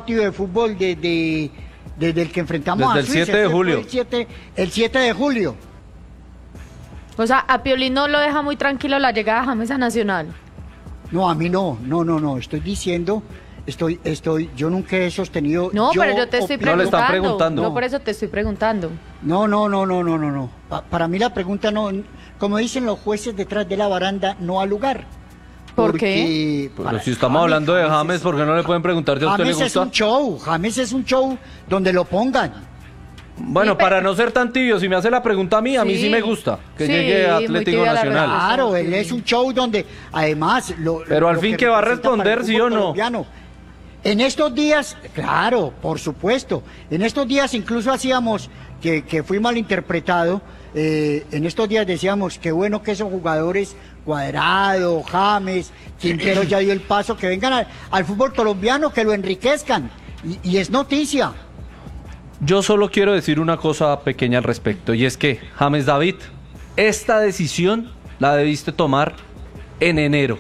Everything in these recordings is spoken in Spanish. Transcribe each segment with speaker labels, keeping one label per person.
Speaker 1: partido de fútbol desde el que enfrentamos
Speaker 2: desde
Speaker 1: a Suiza.
Speaker 2: el 7 de julio.
Speaker 1: El 7 de julio.
Speaker 3: O sea, a Piolín no lo deja muy tranquilo la llegada de James a Nacional.
Speaker 1: No, a mí no. Estoy diciendo, yo nunca he sostenido.
Speaker 3: No, pero yo te estoy
Speaker 2: No le están preguntando.
Speaker 3: Yo por eso te estoy preguntando.
Speaker 1: No. Para mí la pregunta no, como dicen los jueces detrás de la baranda, no ha lugar.
Speaker 3: ¿Por qué?
Speaker 2: Pero si estamos hablando de James, ¿por qué no le pueden preguntar si a usted le
Speaker 1: James
Speaker 2: gusta?
Speaker 1: James es un show donde lo pongan.
Speaker 2: Bueno,
Speaker 3: Sí,
Speaker 2: para no ser tan tibio, si me hace la pregunta a mí
Speaker 3: Sí.
Speaker 2: sí me gusta que
Speaker 3: Sí,
Speaker 2: llegue a
Speaker 3: muy
Speaker 2: Atlético
Speaker 3: tibia la
Speaker 2: Nacional.
Speaker 3: respuesta.
Speaker 1: Claro, él es un show donde además...
Speaker 2: Pero al fin que va a
Speaker 1: representa para el
Speaker 2: responder, ¿sí o
Speaker 1: fútbol
Speaker 2: no?
Speaker 1: colombiano. En estos días, claro, por supuesto, en estos días incluso hacíamos, que fui malinterpretado, en estos días decíamos, qué bueno que esos jugadores, Cuadrado, James, Quintero ya dio el paso, que vengan al fútbol colombiano, que lo enriquezcan, y es noticia.
Speaker 2: Yo solo quiero decir una cosa pequeña al respecto, y es que, James David, esta decisión la debiste tomar en enero.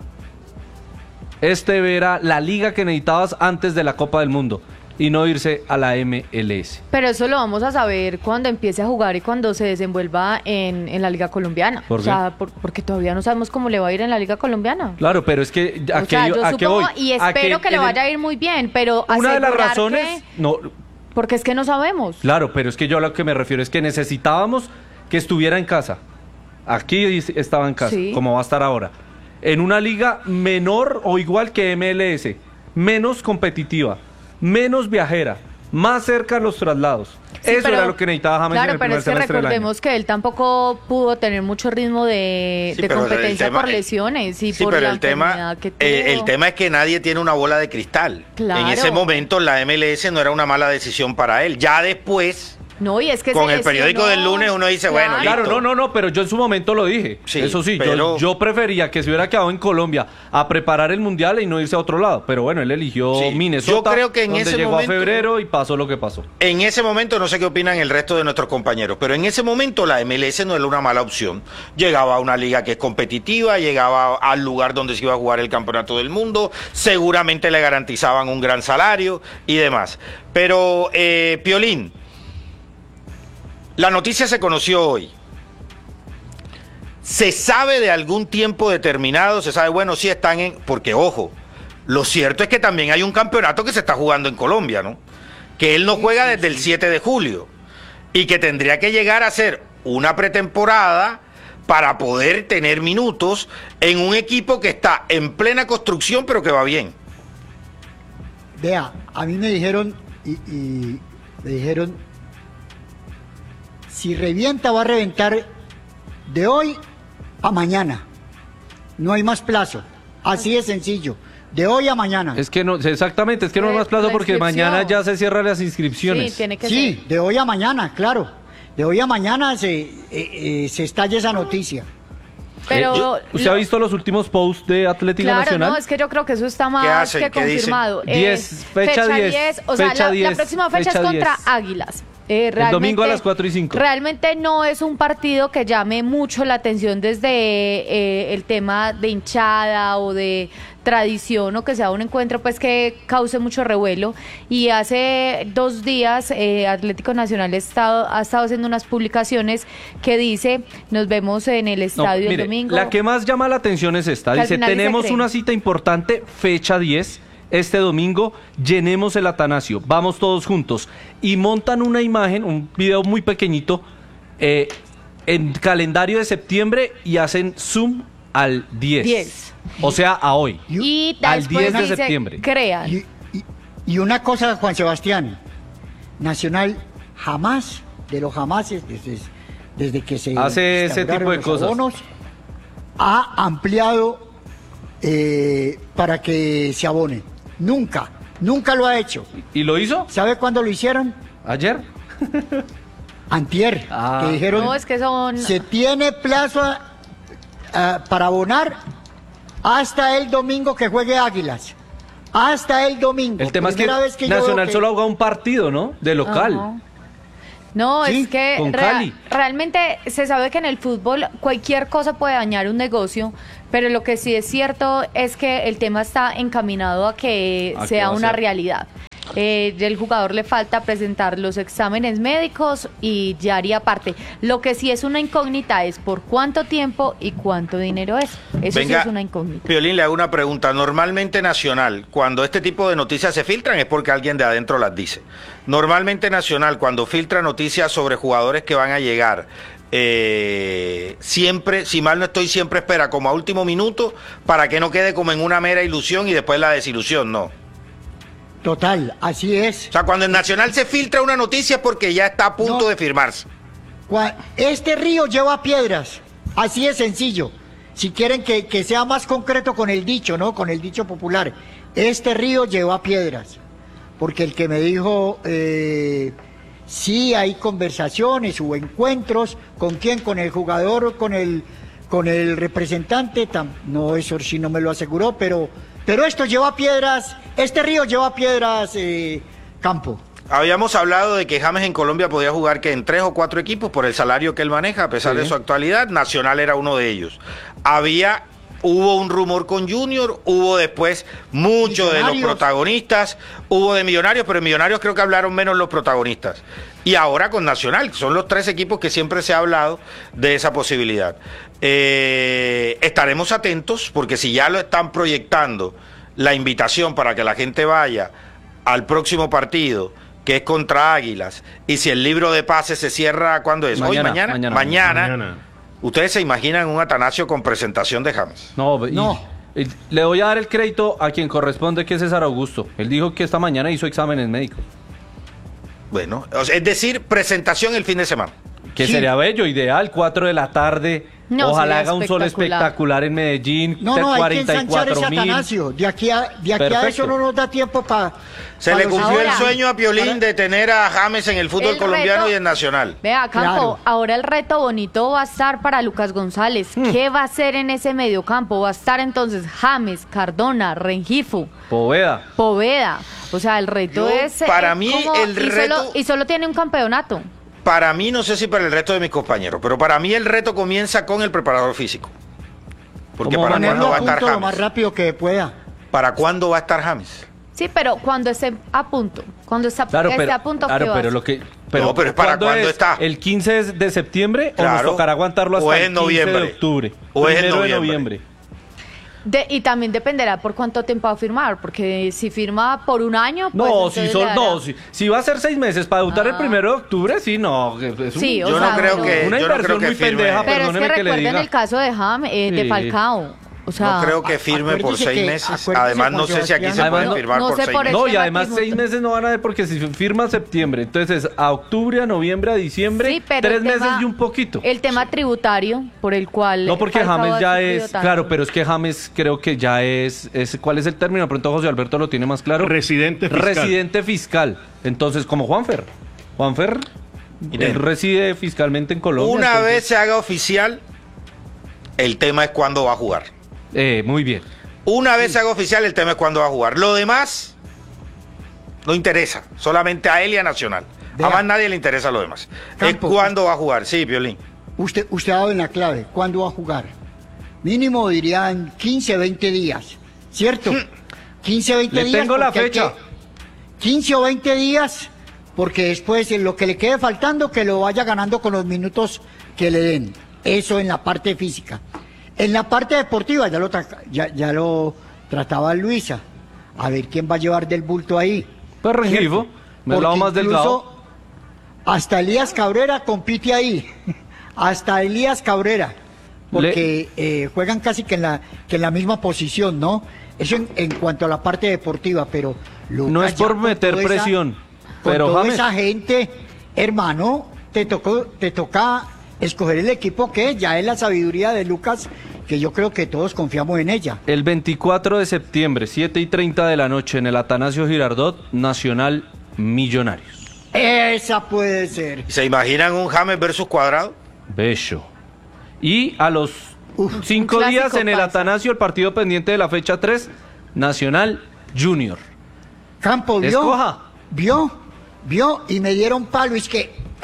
Speaker 2: Era la liga que necesitabas antes de la Copa del Mundo, y no irse a la MLS.
Speaker 3: Pero eso lo vamos a saber cuando empiece a jugar y cuando se desenvuelva en la Liga Colombiana.
Speaker 2: ¿Por qué?
Speaker 3: O sea, porque todavía no sabemos cómo le va a ir en la Liga Colombiana.
Speaker 2: Claro, pero es que
Speaker 3: O sea, yo
Speaker 2: ¿a qué
Speaker 3: supongo
Speaker 2: voy?
Speaker 3: y espero que le vaya a ir muy bien, pero
Speaker 2: Una de las
Speaker 3: asegurar
Speaker 2: razones... No,
Speaker 3: porque es que no sabemos.
Speaker 2: claro, pero es que yo a lo que me refiero es que necesitábamos que estuviera en casa. Aquí estaba en casa,
Speaker 3: Sí.
Speaker 2: como va a estar ahora. En una liga menor o igual que MLS, menos competitiva, menos viajera, más cerca de los traslados.
Speaker 3: Sí,
Speaker 2: Eso
Speaker 3: pero-
Speaker 2: era lo que necesitaba James en
Speaker 3: Claro,
Speaker 2: el
Speaker 3: pero
Speaker 2: primer
Speaker 3: es que
Speaker 2: semestre del año.
Speaker 3: recordemos que él tampoco pudo tener mucho ritmo de
Speaker 4: Sí, pero
Speaker 3: competencia
Speaker 4: el tema-
Speaker 3: por lesiones y
Speaker 4: Sí,
Speaker 3: por
Speaker 4: pero
Speaker 3: la
Speaker 4: el tema,
Speaker 3: enfermedad que tuvo.
Speaker 4: el tema es que nadie tiene una bola de cristal.
Speaker 3: Claro.
Speaker 4: En ese momento la MLS no era una mala decisión para él. Ya después,
Speaker 3: No, y es que
Speaker 4: con
Speaker 3: se
Speaker 4: el periódico
Speaker 3: lesionó.
Speaker 4: del lunes uno dice, bueno,
Speaker 2: Claro,
Speaker 4: listo.
Speaker 2: no, pero yo en su momento lo dije.
Speaker 4: Sí,
Speaker 2: Eso sí,
Speaker 4: pero-
Speaker 2: yo prefería que se hubiera quedado en Colombia a preparar el Mundial y no irse a otro lado. Pero bueno, él eligió
Speaker 4: Sí,
Speaker 2: Minnesota,
Speaker 4: yo creo que en
Speaker 2: donde
Speaker 4: ese
Speaker 2: llegó
Speaker 4: momento-
Speaker 2: a febrero y pasó lo que pasó.
Speaker 4: En ese momento, no sé qué opinan el resto de nuestros compañeros, pero en ese momento la MLS no era una mala opción. Llegaba a una liga que es competitiva, llegaba al lugar donde se iba a jugar el Campeonato del Mundo, seguramente le garantizaban un gran salario y demás. Pero, Piolín, la noticia se conoció hoy. ¿Se sabe de algún tiempo determinado? ¿Se sabe, bueno, si están en...? Porque, ojo, lo cierto es que también hay un campeonato que se está jugando en Colombia, ¿no? Que él no juega desde el 7 de julio y que tendría que llegar a hacer una pretemporada para poder tener minutos en un equipo que está en plena construcción pero que va bien.
Speaker 1: Vea, a mí me dijeron, y me dijeron, si revienta va a reventar de hoy a mañana. No hay más plazo. Así de sencillo. De hoy a mañana.
Speaker 2: Es que no, exactamente, es que no hay más plazo
Speaker 3: La
Speaker 2: porque
Speaker 3: inscripción.
Speaker 2: mañana ya se cierran las inscripciones.
Speaker 3: Sí, tiene que
Speaker 1: Sí,
Speaker 3: ser.
Speaker 1: de hoy a mañana, claro. De hoy a mañana se estalla esa noticia.
Speaker 3: Pero
Speaker 2: ¿Usted ha visto los últimos posts de Atlético
Speaker 3: claro,
Speaker 2: Nacional?
Speaker 3: no, es que yo creo que eso está más
Speaker 4: hacen?
Speaker 3: que
Speaker 4: ¿Qué dicen?
Speaker 3: confirmado.
Speaker 2: 10, fecha 10,
Speaker 3: o sea,
Speaker 2: fecha
Speaker 3: la
Speaker 2: 10,
Speaker 3: próxima fecha
Speaker 2: fecha
Speaker 3: es contra
Speaker 2: 10.
Speaker 3: Águilas.
Speaker 2: El domingo a las 4:05.
Speaker 3: Realmente no es un partido que llame mucho la atención desde el tema de hinchada o de tradición o que sea un encuentro pues que cause mucho revuelo. Y hace 2 días Atlético Nacional ha estado haciendo unas publicaciones que dice, nos vemos en el
Speaker 2: No,
Speaker 3: estadio
Speaker 2: mire,
Speaker 3: el domingo.
Speaker 2: la que más llama la atención es esta.
Speaker 3: Que al
Speaker 2: Dice,
Speaker 3: final sí se
Speaker 2: tenemos
Speaker 3: cree.
Speaker 2: una cita importante, fecha 10, este domingo, llenemos el Atanasio, vamos todos juntos. Y montan una imagen, un video muy pequeñito, en calendario de septiembre y hacen zoom al 10.
Speaker 3: 10.
Speaker 2: O sea, a hoy.
Speaker 3: Y
Speaker 2: al
Speaker 3: después
Speaker 2: 10 de
Speaker 3: dice,
Speaker 2: septiembre.
Speaker 3: crean.
Speaker 1: Y una cosa, Juan Sebastián, Nacional jamás, de los jamases, desde que se
Speaker 2: Hace ese
Speaker 1: instauraron
Speaker 2: tipo de
Speaker 1: los
Speaker 2: cosas.
Speaker 1: abonos, ha ampliado para que se abone. Nunca lo ha hecho.
Speaker 2: ¿Y lo hizo?
Speaker 1: ¿Sabe cuándo lo hicieron?
Speaker 2: ¿Ayer?
Speaker 1: Antier,
Speaker 2: Ah.
Speaker 1: que dijeron,
Speaker 3: No, es que son...
Speaker 1: se tiene plazo para abonar hasta el domingo que juegue Águilas. Hasta el domingo.
Speaker 2: El tema es que
Speaker 1: Primera vez yo veo
Speaker 2: Nacional
Speaker 1: que-
Speaker 2: solo ha jugado un partido, ¿no? De local.
Speaker 3: Ajá. No,
Speaker 1: Sí,
Speaker 3: es que
Speaker 2: con Cali.
Speaker 3: realmente se sabe que en el fútbol cualquier cosa puede dañar un negocio, pero lo que sí es cierto es que el tema está encaminado a que
Speaker 2: ¿A qué
Speaker 3: sea
Speaker 2: va a
Speaker 3: una
Speaker 2: ser?
Speaker 3: realidad. El jugador le falta presentar los exámenes médicos y ya haría parte. Lo que sí es una incógnita es por cuánto tiempo y cuánto dinero es. Eso sí es una incógnita.
Speaker 4: Piolín, le hago una pregunta. Normalmente Nacional, cuando este tipo de noticias se filtran es porque alguien de adentro las dice. Normalmente Nacional, cuando filtra noticias sobre jugadores que van a llegar, siempre, si mal no estoy, siempre espera como a último minuto para que no quede como en una mera ilusión y después la desilusión, no.
Speaker 1: Total, así es.
Speaker 4: O sea, cuando en Nacional se filtra una noticia es porque ya está a punto de firmarse.
Speaker 1: Este río lleva piedras, así de sencillo. Si quieren que sea más concreto con el dicho, ¿no? Con el dicho popular. Este río lleva piedras. Porque el que me dijo... sí hay conversaciones o encuentros, ¿con quién? ¿Con el jugador o con el representante? No, eso sí no me lo aseguró, pero esto lleva piedras, este río lleva piedras, Campo.
Speaker 4: Habíamos hablado de que James en Colombia podía jugar que en 3 o 4 equipos por el salario que él maneja, a pesar de su actualidad. Nacional era uno de ellos. Hubo un rumor con Junior, hubo después muchos de los protagonistas, hubo de Millonarios, pero en Millonarios creo que hablaron menos los protagonistas. Y ahora con Nacional, son los 3 equipos que siempre se ha hablado de esa posibilidad. Estaremos atentos, porque si ya lo están proyectando, la invitación para que la gente vaya al próximo partido, que es contra Águilas, y si el libro de pases se cierra, ¿cuándo es? Mañana. ¿Ustedes se imaginan un Atanasio con presentación de James?
Speaker 2: No. Le voy a dar el crédito a quien corresponde, que es César Augusto. Él dijo que esta mañana hizo exámenes médicos.
Speaker 4: Bueno, es decir, presentación el fin de semana.
Speaker 2: Que sería bello, ideal, 4 de la tarde.
Speaker 3: No,
Speaker 2: ojalá haga un sol espectacular en Medellín.
Speaker 1: No, hay que ensanchar ese Atanasio. De aquí a eso no nos da tiempo para...
Speaker 4: Se le cumplió el sueño a Piolín de tener a James en el fútbol colombiano y en Nacional.
Speaker 3: Vea, Campo, ahora el reto bonito va a estar para Lucas González. ¿Qué va a hacer en ese mediocampo? Va a estar entonces James, Cardona, Rengifo,
Speaker 2: Poveda.
Speaker 3: O sea, el reto es...
Speaker 4: Para mí, el reto...
Speaker 3: Y solo tiene un campeonato.
Speaker 4: Para mí, no sé si para el resto de mis compañeros, pero para mí el reto comienza con el preparador físico. Porque ¿para cuándo va a estar James?
Speaker 1: Lo más rápido que pueda.
Speaker 4: ¿Para cuándo va a estar James?
Speaker 3: Sí, pero cuando esté a punto. Cuando esté a punto.
Speaker 2: Claro, pero
Speaker 4: es para cuándo está.
Speaker 2: ¿El 15 de septiembre o nos tocará aguantarlo hasta el 15 de octubre?
Speaker 4: O es en
Speaker 2: noviembre.
Speaker 3: Y también dependerá por cuánto tiempo va a firmar, porque si firma por un año,
Speaker 2: pues si va a ser 6 meses para debutar el 1 de octubre, sí, no.
Speaker 4: Yo no creo que
Speaker 2: una inversión muy pendeja,
Speaker 3: pero es que recuerden el caso de James, de Falcao. O sea,
Speaker 4: no creo que firme por 6 meses. Además, no sé si aquí se puede firmar por 6 meses.
Speaker 2: No, y además 6 meses no van a ver porque si firma septiembre, entonces a octubre, a noviembre, a diciembre,
Speaker 3: sí,
Speaker 2: 3 meses y un poquito.
Speaker 3: El tema tributario por el cual...
Speaker 2: No, porque James ya es... Tanto. Claro, pero es que James creo que ya es... ¿Cuál es el término? De pronto José Alberto lo tiene más claro.
Speaker 5: Residente
Speaker 2: fiscal. Entonces, como Juanfer, él reside fiscalmente en Colombia.
Speaker 4: Una vez se haga oficial, el tema es cuándo va a jugar.
Speaker 2: Muy bien.
Speaker 4: Una vez se haga oficial, el tema es cuándo va a jugar. Lo demás no interesa, solamente a él y a Nacional. A más nadie le interesa lo demás. Es cuándo va a jugar. Sí, Piolín.
Speaker 1: Usted ha dado en la clave. ¿Cuándo va a jugar? Mínimo dirían 15, 20 días. ¿Cierto? 15, 20 días.
Speaker 2: Le tengo la fecha.
Speaker 1: 15 o 20 días, porque después lo que le quede faltando, que lo vaya ganando con los minutos que le den. Eso en la parte física. En la parte deportiva ya lo trataba Luisa. A ver quién va a llevar del bulto ahí.
Speaker 2: Pues Rengifo, me lado más delgado.
Speaker 1: Hasta Elías Cabrera compite ahí. Hasta Elías Cabrera. Porque juegan casi que en la misma posición, ¿no? Eso en cuanto a la parte deportiva, pero... Lucas,
Speaker 2: no es por meter presión, pero
Speaker 1: toda
Speaker 2: James...
Speaker 1: esa gente, hermano, te toca escoger el equipo que ya es la sabiduría de Lucas, que yo creo que todos confiamos en ella.
Speaker 2: El 24 de septiembre, 7:30 de la noche, en el Atanasio Girardot, Nacional Millonarios.
Speaker 1: Esa puede ser.
Speaker 4: ¿Se imaginan un James versus Cuadrado?
Speaker 2: Bello. Y a los 5 días en el Atanasio, el partido pendiente de la fecha 3, Nacional Junior.
Speaker 1: Campo, vio y me dieron palo, es que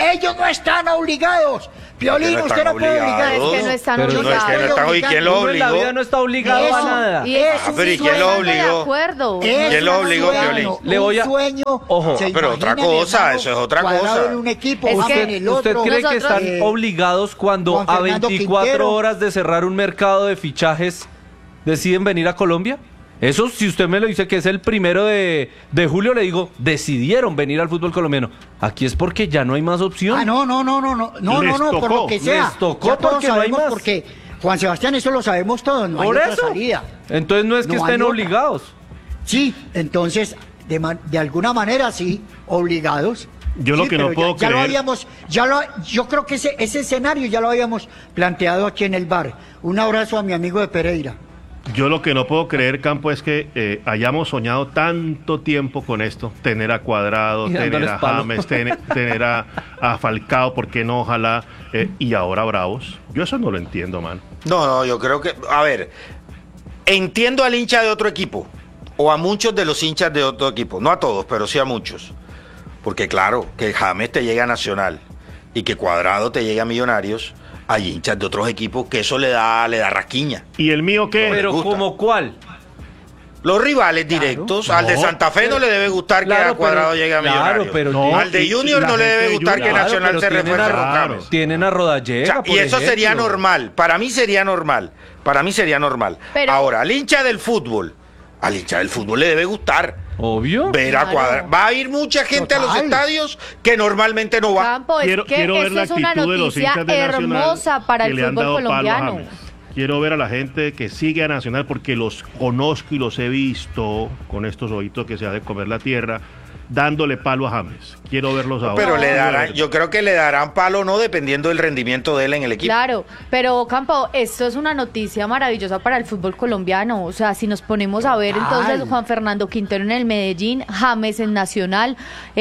Speaker 1: Ellos no están obligados. Piolín,
Speaker 4: no
Speaker 1: usted
Speaker 4: están
Speaker 1: no puede obligar.
Speaker 3: Es que no están
Speaker 2: Pero no, es que
Speaker 3: obligados.
Speaker 4: no están- ¿y quién lo
Speaker 2: Uno en la
Speaker 4: obligó?
Speaker 2: vida no está obligado
Speaker 1: Eso.
Speaker 2: a nada.
Speaker 3: Y eso
Speaker 1: Ah,
Speaker 4: pero ¿y
Speaker 3: sí
Speaker 4: quién lo
Speaker 3: suena de
Speaker 4: obligó?
Speaker 3: acuerdo.
Speaker 4: ¿Quién lo obligó, Piolín?
Speaker 2: Le voy a-
Speaker 1: Un sueño.
Speaker 2: Ojo.
Speaker 1: ¿Se
Speaker 4: Pero otra
Speaker 1: imaginan,
Speaker 4: cosa,
Speaker 1: hermano,
Speaker 4: eso es otra
Speaker 1: Cuadrado
Speaker 4: cosa.
Speaker 1: en un equipo,
Speaker 3: Es
Speaker 1: James
Speaker 3: que-
Speaker 1: en el
Speaker 2: ¿Usted
Speaker 1: otro.
Speaker 2: cree que
Speaker 3: Nosotros-
Speaker 2: están obligados cuando
Speaker 1: Juan
Speaker 2: a
Speaker 1: Fernando
Speaker 2: 24
Speaker 1: Quintero.
Speaker 2: horas de cerrar un mercado de fichajes deciden venir a Colombia? Eso, si usted me lo dice que es el 1 de julio, le digo, decidieron venir al fútbol colombiano. Aquí es porque ya no hay más opción.
Speaker 1: Ah, no,
Speaker 5: Les
Speaker 1: por
Speaker 5: tocó,
Speaker 1: lo que sea.
Speaker 2: les tocó
Speaker 1: Ya todos
Speaker 2: porque no hay
Speaker 1: sabemos
Speaker 2: más.
Speaker 1: Porque, Juan Sebastián, eso lo sabemos todos, no
Speaker 2: Por
Speaker 1: hay otra
Speaker 2: eso.
Speaker 1: salida.
Speaker 2: Entonces no es que
Speaker 1: No hay
Speaker 2: estén
Speaker 1: otra.
Speaker 2: obligados.
Speaker 1: Sí, entonces, de alguna manera sí, obligados.
Speaker 5: Yo lo
Speaker 1: Sí,
Speaker 5: que no
Speaker 1: pero
Speaker 5: puedo
Speaker 1: ya lo
Speaker 5: creer-
Speaker 1: habíamos, yo creo que ese escenario ya lo habíamos planteado aquí en el bar. Un abrazo a mi amigo de Pereira.
Speaker 5: Yo lo que no puedo creer, Campo, es que hayamos soñado tanto tiempo con esto, tener a Cuadrado,
Speaker 2: Y
Speaker 5: tener
Speaker 2: dándoles
Speaker 5: a
Speaker 2: palo.
Speaker 5: James, tener a Falcao, ¿por qué no? Ojalá, y ahora Bravos. Yo eso no lo entiendo, man.
Speaker 4: No, yo creo que, a ver, entiendo al hincha de otro equipo, o a muchos de los hinchas de otro equipo, no a todos, pero sí a muchos. Porque claro, que James te llega a Nacional y que Cuadrado te llega a Millonarios, hay hinchas de otros equipos que eso le da rasquiña.
Speaker 5: ¿Y el mío qué?
Speaker 2: Pero
Speaker 4: gusta.
Speaker 2: ¿como cuál?
Speaker 4: Los rivales directos, al de
Speaker 5: No,
Speaker 4: Santa Fe no le debe gustar
Speaker 2: Claro,
Speaker 4: que a Cuadrado
Speaker 2: pero-
Speaker 4: llegue a
Speaker 2: claro,
Speaker 4: Millonarios.
Speaker 2: pero
Speaker 5: No,
Speaker 4: al de
Speaker 5: y
Speaker 4: Junior
Speaker 5: la
Speaker 4: no le
Speaker 5: gente
Speaker 4: debe
Speaker 5: de
Speaker 4: gustar
Speaker 5: Junior,
Speaker 4: que Nacional
Speaker 2: pero
Speaker 4: se
Speaker 2: tienen
Speaker 4: refuerce con
Speaker 2: a,
Speaker 4: James.
Speaker 2: tienen a
Speaker 4: O
Speaker 2: Rodallega,
Speaker 4: sea, y
Speaker 2: por
Speaker 4: eso sería
Speaker 2: ejemplo.
Speaker 4: normal. Para mí sería normal. Para mí sería normal.
Speaker 3: Pero-
Speaker 4: Ahora, al hincha del fútbol le debe gustar
Speaker 2: Obvio.
Speaker 4: ver a
Speaker 3: Claro.
Speaker 4: Cuadrado. Va a ir mucha gente a los
Speaker 1: Total.
Speaker 4: estadios que normalmente no va.
Speaker 3: Campo, es que
Speaker 5: Quiero ver
Speaker 3: eso
Speaker 5: la
Speaker 3: es una
Speaker 5: actitud de los
Speaker 3: noticia
Speaker 5: hinchas de Nacional
Speaker 3: hermosa para
Speaker 5: que
Speaker 3: el
Speaker 5: le han
Speaker 3: fútbol
Speaker 5: dado palo a
Speaker 3: colombiano.
Speaker 5: James. Quiero ver a la gente que sigue a Nacional porque los conozco y los he visto con estos ojitos que se ha de comer la tierra, dándole palo a James. Quiero verlos ahora.
Speaker 4: Pero le
Speaker 5: Quiero
Speaker 4: darán,
Speaker 5: ver.
Speaker 4: yo creo que le darán palo o no, dependiendo del rendimiento de él en el equipo.
Speaker 3: Claro, pero Campo, esto es una noticia maravillosa para el fútbol colombiano. O sea, si nos ponemos a ver,
Speaker 1: Total.
Speaker 3: entonces Juan Fernando Quintero en el Medellín, James en Nacional,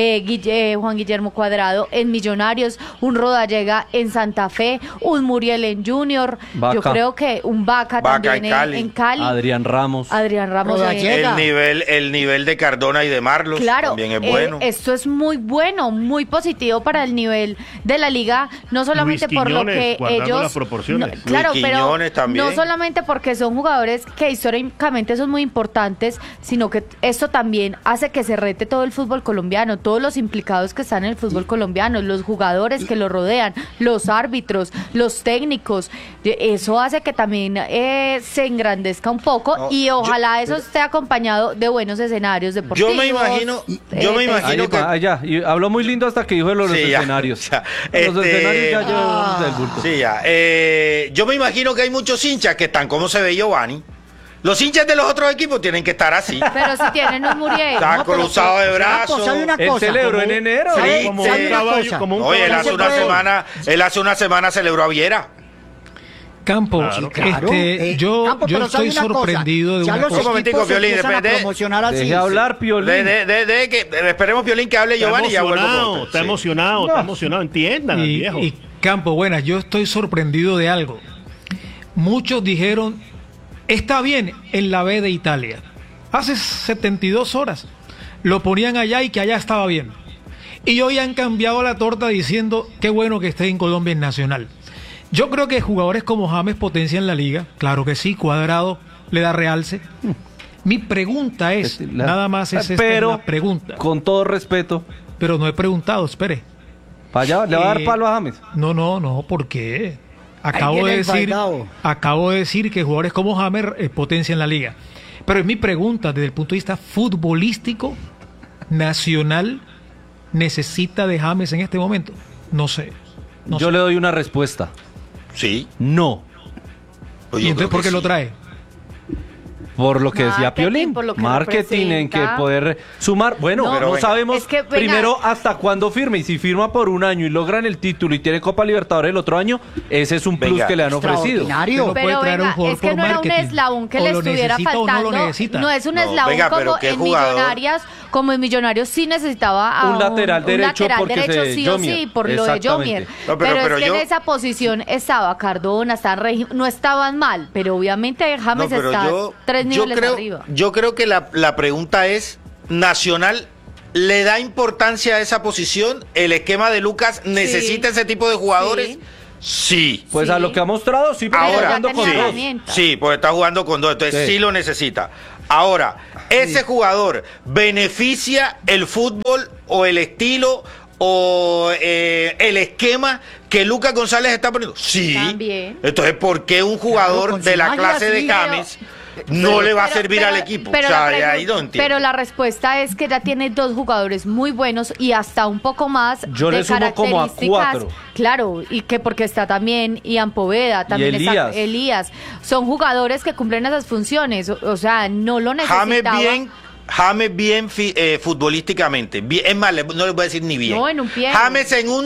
Speaker 3: Juan Guillermo Cuadrado en Millonarios, un Rodallega en Santa Fe, un Muriel en Junior.
Speaker 2: Vaca.
Speaker 3: Yo creo que un Vaca también
Speaker 4: en Cali.
Speaker 3: en Cali.
Speaker 2: Adrián Ramos.
Speaker 3: Adrián Ramos.
Speaker 1: Rodallega.
Speaker 4: El nivel de Cardona y de Marlos
Speaker 3: Claro,
Speaker 4: también es bueno.
Speaker 3: esto es muy bueno, muy positivo para el nivel de la liga, no solamente
Speaker 5: Luis
Speaker 3: por lo
Speaker 5: Quiñones,
Speaker 3: que
Speaker 5: guardando
Speaker 3: ellos...
Speaker 5: las proporciones.
Speaker 3: No, claro,
Speaker 4: Luis
Speaker 3: pero
Speaker 4: Quiñones también.
Speaker 3: no solamente porque son jugadores que históricamente son muy importantes, sino que esto también hace que se rete todo el fútbol colombiano, todos los implicados que están en el fútbol colombiano, los jugadores que lo rodean, los árbitros, los técnicos, eso hace que también se engrandezca un poco
Speaker 4: No,
Speaker 3: y ojalá eso esté acompañado de buenos escenarios deportivos.
Speaker 4: Yo me imagino
Speaker 2: Ahí
Speaker 4: que-
Speaker 2: va, ya. Y habló muy lindo hasta que dijo de los
Speaker 4: Sí, ya,
Speaker 2: escenarios.
Speaker 4: ya.
Speaker 2: Los escenarios ya llevamos del bulto.
Speaker 4: Sí, ya. Yo me imagino que hay muchos hinchas que están como se ve Giovanni. Los hinchas de los otros equipos tienen que estar así.
Speaker 3: Pero si tienen un Muriel.
Speaker 4: Está
Speaker 1: No, pero-
Speaker 4: cruzado de
Speaker 1: ¿sabe una
Speaker 4: brazos.
Speaker 1: cosa? ¿Sabe una
Speaker 2: Él
Speaker 1: cosa?
Speaker 2: celebró
Speaker 1: Como-
Speaker 2: en enero.
Speaker 4: Sí,
Speaker 5: como
Speaker 4: sí.
Speaker 5: un
Speaker 1: ¿Sabe una
Speaker 5: caballo,
Speaker 1: cosa?
Speaker 5: como un
Speaker 4: Oye, él
Speaker 5: caballo.
Speaker 4: hace una semana celebró a Viera.
Speaker 6: Campo,
Speaker 5: Claro.
Speaker 1: Claro,
Speaker 6: yo
Speaker 1: pero ¿sabe
Speaker 6: estoy
Speaker 1: una cosa?
Speaker 6: sorprendido de
Speaker 1: Ya
Speaker 6: una
Speaker 1: los
Speaker 6: cosa.
Speaker 4: Un momentico,
Speaker 1: equipos se
Speaker 4: Violín,
Speaker 1: empiezan a
Speaker 4: de-
Speaker 1: promocionar así.
Speaker 2: Deje hablar, Piolín.
Speaker 4: Esperemos, Piolín, que hable
Speaker 5: Está
Speaker 4: Giovanni y ya vuelvo con usted.
Speaker 5: está
Speaker 4: Sí.
Speaker 5: emocionado, está emocionado. Entiendan al viejo.
Speaker 6: Y Campo, buenas, yo estoy sorprendido de algo. Muchos dijeron, está bien en la B de Italia. Hace 72 horas lo ponían allá y que allá estaba bien. Y hoy han cambiado la torta diciendo, qué bueno que esté en Colombia en Nacional. Yo creo que jugadores como James potencian la liga. Claro que sí, Cuadrado le da realce. Mi pregunta es, nada más es esta
Speaker 2: pero,
Speaker 6: la pregunta.
Speaker 2: con todo respeto,
Speaker 6: Pero no he preguntado, espere.
Speaker 2: para allá, ¿le va a dar
Speaker 6: Eh,
Speaker 2: palo a James?
Speaker 6: No, ¿por qué? Acabo
Speaker 1: viene
Speaker 6: de
Speaker 1: el
Speaker 6: decir,
Speaker 1: Falcao.
Speaker 6: acabo de decir que jugadores como Hammer potencian la liga. Pero es mi pregunta, desde el punto de vista futbolístico, Nacional necesita de James en este momento. No sé. No
Speaker 2: Yo
Speaker 6: sé.
Speaker 2: le doy una respuesta.
Speaker 4: Sí.
Speaker 2: No.
Speaker 4: Pues
Speaker 6: ¿Y
Speaker 4: yo
Speaker 6: entonces
Speaker 4: creo
Speaker 6: por
Speaker 4: que
Speaker 6: qué lo
Speaker 4: sí.
Speaker 6: trae?
Speaker 2: Por lo que decía
Speaker 3: Marketing,
Speaker 2: Piolín.
Speaker 3: por lo que
Speaker 2: Marketing en que
Speaker 3: representa.
Speaker 2: poder sumar. Bueno,
Speaker 3: No,
Speaker 2: no,
Speaker 4: pero venga.
Speaker 2: sabemos
Speaker 3: Es que, venga.
Speaker 2: primero hasta cuándo firme. Y si firma por un año y logran el título y tiene Copa Libertadores el otro año, ese es un plus
Speaker 4: Venga.
Speaker 2: que le han ofrecido.
Speaker 1: Extraordinario.
Speaker 6: No puede
Speaker 3: Pero
Speaker 6: traer a un
Speaker 3: venga,
Speaker 6: jugador
Speaker 3: es que
Speaker 6: por
Speaker 3: no era un
Speaker 6: marketing.
Speaker 3: eslabón que
Speaker 6: O
Speaker 3: le
Speaker 6: lo
Speaker 3: estuviera
Speaker 6: necesita o no
Speaker 3: faltando.
Speaker 6: lo necesita.
Speaker 3: No es un
Speaker 4: No,
Speaker 3: eslabón
Speaker 4: venga, pero
Speaker 3: como
Speaker 4: ¿qué
Speaker 3: en
Speaker 4: jugador?
Speaker 3: Millonarias, como en Millonarios sí necesitaba a
Speaker 2: Un lateral derecho porque
Speaker 3: derecho
Speaker 2: se-
Speaker 3: sí o
Speaker 2: Jomier.
Speaker 3: sí, por lo de
Speaker 2: Exactamente.
Speaker 3: Jomier.
Speaker 4: No,
Speaker 3: pero
Speaker 4: pero
Speaker 3: es que
Speaker 4: yo-
Speaker 3: en esa posición estaba Cardona, no estaban mal, pero obviamente James
Speaker 4: No, pero
Speaker 3: está
Speaker 4: yo
Speaker 3: 3 niveles
Speaker 4: creo,
Speaker 3: arriba.
Speaker 4: yo creo que la pregunta es, ¿Nacional ¿le da importancia a esa posición? ¿El esquema de Lucas necesita ese tipo de jugadores? Sí.
Speaker 2: Pues a lo que ha mostrado, sí, porque
Speaker 4: Ahora,
Speaker 2: está jugando con
Speaker 3: tenía
Speaker 2: dos.
Speaker 3: herramientas.
Speaker 4: Sí, porque está jugando con dos, entonces sí lo necesita. Ahora, ¿ese jugador beneficia el fútbol o el estilo o el esquema que Lucas González está poniendo? Sí.
Speaker 3: También.
Speaker 4: Entonces, ¿por qué un jugador
Speaker 1: con su
Speaker 4: de la
Speaker 1: magia,
Speaker 4: clase de
Speaker 1: sí,
Speaker 4: James no le va a servir
Speaker 3: pero-
Speaker 4: al equipo?
Speaker 3: pero
Speaker 4: O sea,
Speaker 3: la
Speaker 4: ahí no entiendo.
Speaker 3: pero la respuesta es que ya tiene dos jugadores muy buenos y hasta un poco más
Speaker 2: Yo
Speaker 3: de
Speaker 2: le sumo como a
Speaker 3: características.
Speaker 2: 4.
Speaker 3: Claro, y que porque está también Ian Poveda, también está
Speaker 2: Elías.
Speaker 3: Elías. Son jugadores que cumplen esas funciones, o sea, no lo necesitaba.
Speaker 4: James bien futbolísticamente. Es más, no les voy a decir ni bien.
Speaker 3: No, en un pie.
Speaker 4: James en un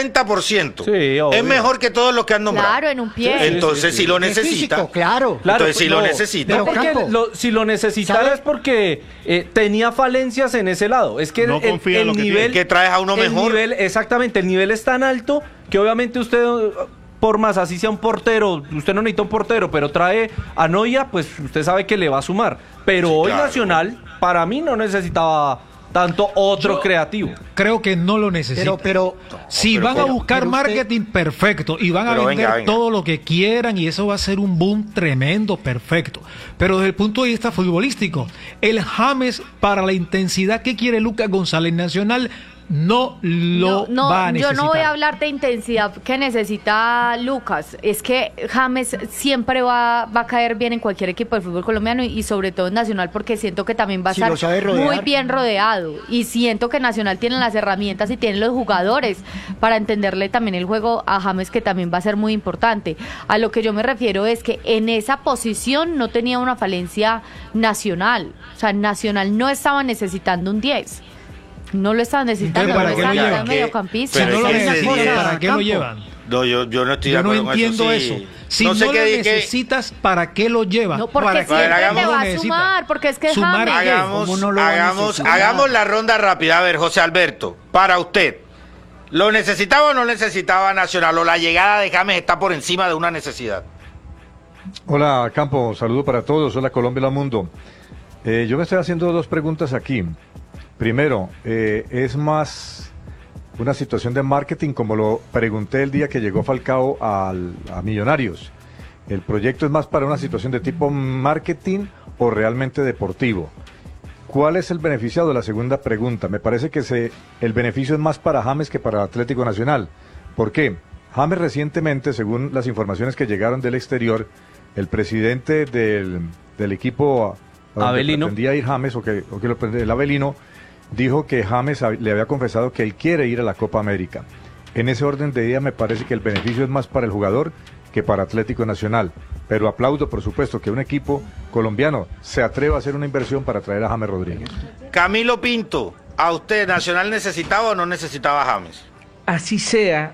Speaker 4: 60%.
Speaker 2: Sí, obvio.
Speaker 4: Es mejor que todos los que han nombrado.
Speaker 3: Claro, en un pie.
Speaker 2: Sí,
Speaker 4: Entonces, si lo
Speaker 1: Es
Speaker 4: necesita.
Speaker 1: físico, claro.
Speaker 4: Entonces, si lo
Speaker 2: no,
Speaker 4: necesita.
Speaker 2: no, porque
Speaker 1: Campo,
Speaker 2: si lo necesitara
Speaker 1: ¿sabe?
Speaker 2: es porque tenía falencias en ese lado. Es que
Speaker 5: No confía en lo que tiene.
Speaker 2: nivel
Speaker 4: Que traes a uno
Speaker 2: el
Speaker 4: mejor.
Speaker 2: nivel, exactamente, el nivel es tan alto que obviamente usted, por más así sea un portero, usted no necesita un portero, pero trae a Noya, pues usted sabe que le va a sumar. Pero
Speaker 4: Sí,
Speaker 2: hoy
Speaker 4: claro.
Speaker 2: Nacional, para mí, no necesitaba tanto otro creativo.
Speaker 6: Creo que no lo necesita.
Speaker 1: Pero
Speaker 6: Si
Speaker 4: pero
Speaker 6: van a
Speaker 4: ¿cómo?
Speaker 6: buscar
Speaker 1: Pero usted-
Speaker 6: marketing, perfecto. Y van a
Speaker 4: Pero
Speaker 6: vender
Speaker 4: venga.
Speaker 6: todo lo que quieran y eso va a ser un boom tremendo, perfecto. Pero desde el punto de vista futbolístico, el James para la intensidad que quiere Lucas González Nacional no lo va a necesitar.
Speaker 3: Yo no voy a hablar de intensidad que necesita Lucas. Es que James siempre va a caer bien en cualquier equipo del fútbol colombiano y sobre todo en Nacional porque siento que también va a
Speaker 1: Si lo
Speaker 3: estar
Speaker 1: sabe rodear.
Speaker 3: muy bien rodeado. Y siento que Nacional tiene las herramientas y tiene los jugadores para entenderle también el juego a James, que también va a ser muy importante. A lo que yo me refiero es que en esa posición no tenía una falencia Nacional. O sea, Nacional no estaba necesitando un 10. No lo estaban necesitando,
Speaker 6: Entonces, ¿para
Speaker 3: no
Speaker 6: qué lo
Speaker 3: estaban
Speaker 6: llevan?
Speaker 3: necesitando mediocampista.
Speaker 6: Si
Speaker 4: Pero
Speaker 6: no lo
Speaker 4: es que ese
Speaker 6: necesitan,
Speaker 4: día-
Speaker 6: ¿para qué lo
Speaker 1: Campo.
Speaker 6: llevan?
Speaker 4: No, yo no estoy de
Speaker 6: Yo no
Speaker 4: acuerdo
Speaker 6: entiendo
Speaker 4: con
Speaker 6: eso.
Speaker 4: sí.
Speaker 6: Si no,
Speaker 4: sé
Speaker 6: lo
Speaker 4: qué-
Speaker 6: necesitas, ¿para qué lo llevas?
Speaker 3: No, porque
Speaker 6: ¿Para qué?
Speaker 3: siempre
Speaker 4: hagamos-
Speaker 3: te va a
Speaker 6: necesita?
Speaker 3: sumar, porque es que
Speaker 6: ¿Sumar
Speaker 3: James...
Speaker 6: qué?
Speaker 1: ¿Cómo no lo va a necesitar?
Speaker 4: hagamos la ronda rápida. A ver, José Alberto, para usted, ¿lo necesitaba o no necesitaba Nacional? ¿O la llegada de James está por encima de una necesidad?
Speaker 7: Hola Campo, saludo para todos, hola Colombia, hola mundo. Yo me estoy haciendo dos preguntas aquí. Primero, ¿es más una situación de marketing como lo pregunté el día que llegó Falcao a Millonarios? ¿El proyecto es más para una situación de tipo marketing o realmente deportivo? ¿Cuál es el beneficiado? La segunda pregunta. Me parece que el beneficio es más para James que para Atlético Nacional. ¿Por qué? James recientemente, según las informaciones que llegaron del exterior, el presidente del equipo a donde
Speaker 2: Avelino.
Speaker 7: pretendía ir James, el Avelino, dijo que James le había confesado que él quiere ir a la Copa América. En ese orden de idea me parece que el beneficio es más para el jugador que para Atlético Nacional. Pero aplaudo, por supuesto, que un equipo colombiano se atreva a hacer una inversión para traer a James Rodríguez.
Speaker 4: Camilo Pinto, ¿a usted Nacional necesitaba o no necesitaba a James?
Speaker 8: Así sea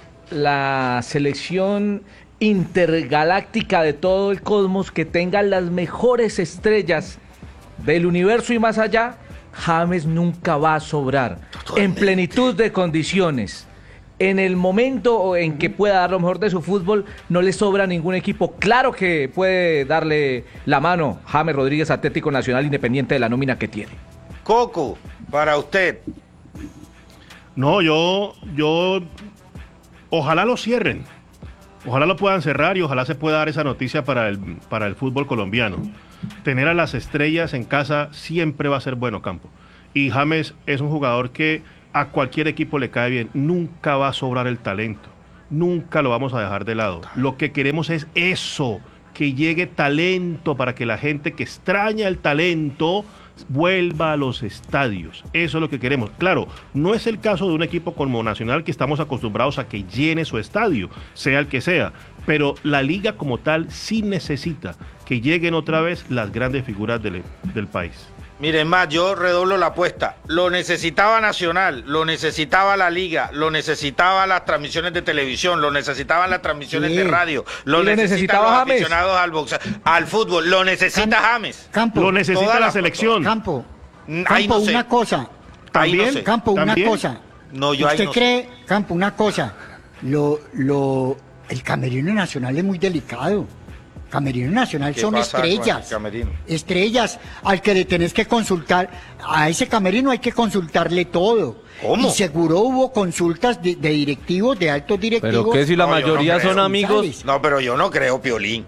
Speaker 8: la selección intergaláctica de todo el cosmos que tenga las mejores estrellas del universo y más allá, James nunca va a sobrar en plenitud de condiciones. En el momento en que pueda dar lo mejor de su fútbol, no le sobra ningún equipo. Claro que puede darle la mano James Rodríguez, Atlético Nacional, independiente de la nómina que tiene.
Speaker 4: Coco, para usted.
Speaker 5: No, yo ojalá lo cierren. Ojalá lo puedan cerrar y ojalá se pueda dar esa noticia para el fútbol colombiano. Tener a las estrellas en casa siempre va a ser bueno, Campo. Y James es un jugador que a cualquier equipo le cae bien. Nunca va a sobrar el talento. Nunca lo vamos a dejar de lado. Lo que queremos es eso, que llegue talento para que la gente que extraña el talento vuelva a los estadios. Eso es lo que queremos. Claro, no es el caso de un equipo como Nacional, que estamos acostumbrados a que llene su estadio, sea el que sea, pero la liga como tal sí necesita que lleguen otra vez las grandes figuras del país.
Speaker 4: Miren más, yo redoblo la apuesta. Lo necesitaba Nacional, lo necesitaba la Liga, lo necesitaba las transmisiones de televisión, lo necesitaban las transmisiones
Speaker 1: Sí.
Speaker 4: de radio, lo
Speaker 8: ¿Y le
Speaker 4: necesitan
Speaker 8: necesitaba
Speaker 4: los
Speaker 8: James?
Speaker 4: aficionados al boxeo, al fútbol, lo necesita James.
Speaker 1: Campo,
Speaker 5: Lo necesita
Speaker 4: Toda
Speaker 5: la
Speaker 4: la-
Speaker 5: selección.
Speaker 1: Campo,
Speaker 4: Ahí
Speaker 1: Campo,
Speaker 4: no sé.
Speaker 1: una cosa.
Speaker 4: Ahí no
Speaker 5: También,
Speaker 4: sé.
Speaker 1: Campo, una
Speaker 5: ¿También?
Speaker 1: cosa.
Speaker 4: No, yo ahí
Speaker 1: ¿Usted
Speaker 4: no sé.
Speaker 1: cree, Campo, una cosa? El camerino nacional es muy delicado. Camerino Nacional
Speaker 4: ¿Qué
Speaker 1: son
Speaker 4: pasa con el
Speaker 1: estrellas.
Speaker 4: camerino?
Speaker 1: Estrellas al que le tenés que consultar. A ese camerino hay que consultarle todo.
Speaker 4: ¿Cómo?
Speaker 1: Y seguro hubo consultas de directivos, de altos directivos.
Speaker 2: Pero que si la
Speaker 4: No, yo no
Speaker 2: mayoría
Speaker 4: creo.
Speaker 2: son amigos.
Speaker 4: No, pero yo no creo, Piolín.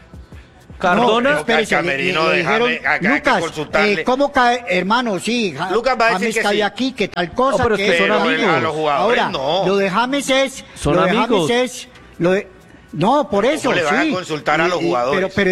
Speaker 2: Cardona,
Speaker 4: No, espérese,
Speaker 1: Camerino
Speaker 4: le dijeron, acá hay que
Speaker 1: Lucas,
Speaker 4: consultarle.
Speaker 1: ¿cómo cae? Hermano, sí.
Speaker 4: Lucas va a decir
Speaker 1: James
Speaker 4: que
Speaker 1: cae
Speaker 4: sí.
Speaker 1: aquí, que tal cosa.
Speaker 2: No, pero es que son
Speaker 1: eso.
Speaker 2: amigos.
Speaker 4: A los jugadores
Speaker 1: Ahora,
Speaker 4: no.
Speaker 1: lo de James es...
Speaker 2: Son
Speaker 1: lo de
Speaker 2: amigos.
Speaker 1: James es... Lo de, no, por eso,
Speaker 4: le van a
Speaker 1: sí.
Speaker 4: consultar a los jugadores?
Speaker 1: Pero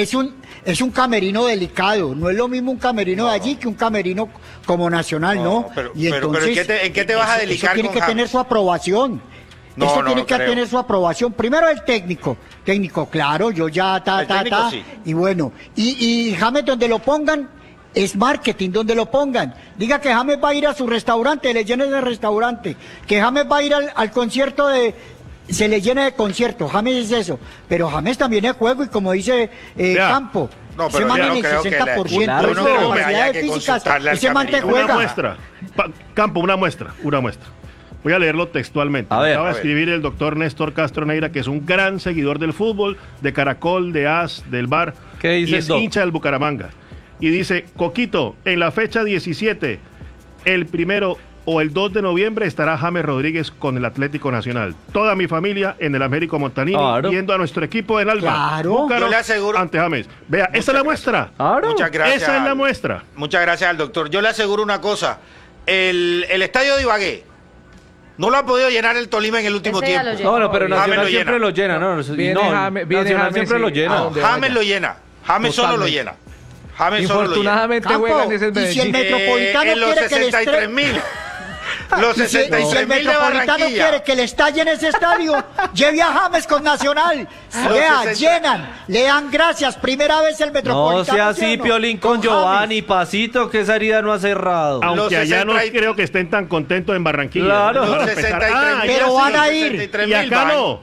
Speaker 1: es un camerino delicado. No es lo mismo un camerino de allí que un camerino como Nacional,
Speaker 4: No,
Speaker 1: ¿no?
Speaker 4: pero-
Speaker 1: Y
Speaker 4: pero ¿en qué te vas a
Speaker 1: eso
Speaker 4: delicar
Speaker 1: tiene
Speaker 4: con
Speaker 1: que tener
Speaker 4: James?
Speaker 1: su aprobación.
Speaker 4: No,
Speaker 1: Eso
Speaker 4: no
Speaker 1: tiene
Speaker 4: lo
Speaker 1: que
Speaker 4: creo.
Speaker 1: tener su aprobación. Primero el técnico, claro, yo ya,
Speaker 4: El técnico sí.
Speaker 1: y bueno, y James donde lo pongan, es marketing donde lo pongan. Diga que James va a ir a su restaurante, le llene de restaurante. Que James va a ir al concierto se le llene de concierto. James es eso. Pero James también es juego y como dice
Speaker 5: Vea.
Speaker 1: Campo,
Speaker 4: No,
Speaker 1: ese
Speaker 4: pero
Speaker 1: man
Speaker 4: yo
Speaker 1: en
Speaker 4: no
Speaker 1: el
Speaker 4: creo que
Speaker 1: 60%.
Speaker 2: Claro,
Speaker 1: de
Speaker 2: no
Speaker 1: sus
Speaker 2: creo que
Speaker 4: haya
Speaker 1: capacidades
Speaker 4: que
Speaker 1: físicas,
Speaker 4: consultarle al
Speaker 1: ese man te
Speaker 4: camerino.
Speaker 1: juega.
Speaker 5: Una muestra. Campo, una muestra. Voy a leerlo textualmente.
Speaker 2: A ver,
Speaker 5: Acaba
Speaker 4: a
Speaker 5: de
Speaker 4: ver.
Speaker 5: escribir el doctor Néstor Castro Neira, que es un gran seguidor del fútbol, de Caracol, de AS, del VAR.
Speaker 2: ¿Qué dice
Speaker 5: y
Speaker 2: el
Speaker 5: es
Speaker 2: doc?
Speaker 5: hincha del Bucaramanga. Y dice, Coquito, en la fecha 17, el 1 o el 2 de noviembre estará James Rodríguez con el Atlético Nacional. Toda mi familia en el Américo Montanini,
Speaker 2: Claro.
Speaker 5: viendo a nuestro equipo en Alba.
Speaker 1: Claro.
Speaker 5: Búcaro
Speaker 4: Yo le aseguro-
Speaker 5: ante James. Vea, esa es la muestra.
Speaker 2: Claro.
Speaker 4: Muchas gracias.
Speaker 5: Esa es la
Speaker 4: al-
Speaker 5: muestra.
Speaker 4: Muchas gracias al doctor. Yo le aseguro una cosa. El estadio de Ibagué no lo ha podido llenar el Tolima en el último
Speaker 3: Ese ya
Speaker 4: tiempo.
Speaker 3: lo llenó.
Speaker 2: No, no, pero
Speaker 4: James
Speaker 2: Nacional
Speaker 4: lo
Speaker 2: siempre
Speaker 4: llena.
Speaker 2: lo llena, ¿no? Y
Speaker 8: Viene
Speaker 2: no,
Speaker 8: James- viene
Speaker 2: Nacional
Speaker 8: James
Speaker 2: siempre
Speaker 8: y-
Speaker 2: lo llena.
Speaker 8: ¿a
Speaker 4: No,
Speaker 8: dónde
Speaker 4: James
Speaker 8: vaya?
Speaker 4: lo llena. James solo lo
Speaker 8: Totalmente.
Speaker 4: llena. James solo lo llena.
Speaker 8: Infortunadamente
Speaker 1: Campo,
Speaker 8: juegan ese
Speaker 1: y si el
Speaker 8: Medellín.
Speaker 1: Metropolitano
Speaker 4: En los
Speaker 1: quiere que le
Speaker 4: 63.000. Los
Speaker 1: Y si el
Speaker 4: 63.000 de
Speaker 1: Metropolitano quiere
Speaker 4: Barranquilla.
Speaker 1: que le estallen ese estadio, lleve a James con Nacional.
Speaker 4: Los
Speaker 1: Vea,
Speaker 4: 60.
Speaker 1: llenan, le dan gracias. Primera vez el Metropolitano.
Speaker 2: No sea
Speaker 1: ¿sí o
Speaker 2: así,
Speaker 1: no?
Speaker 2: Piolín, con Giovanni,
Speaker 1: James.
Speaker 2: pasito, que esa herida no ha cerrado.
Speaker 5: Aunque
Speaker 4: Los
Speaker 5: allá no
Speaker 4: 60
Speaker 5: creo que estén tan contentos en Barranquilla.
Speaker 2: Claro.
Speaker 5: Para
Speaker 4: Los
Speaker 5: empezar.
Speaker 4: 63.000.
Speaker 5: ya
Speaker 1: Pero
Speaker 5: sí.
Speaker 1: van a ir.
Speaker 4: 63.000
Speaker 5: Y acá
Speaker 4: van.
Speaker 5: no.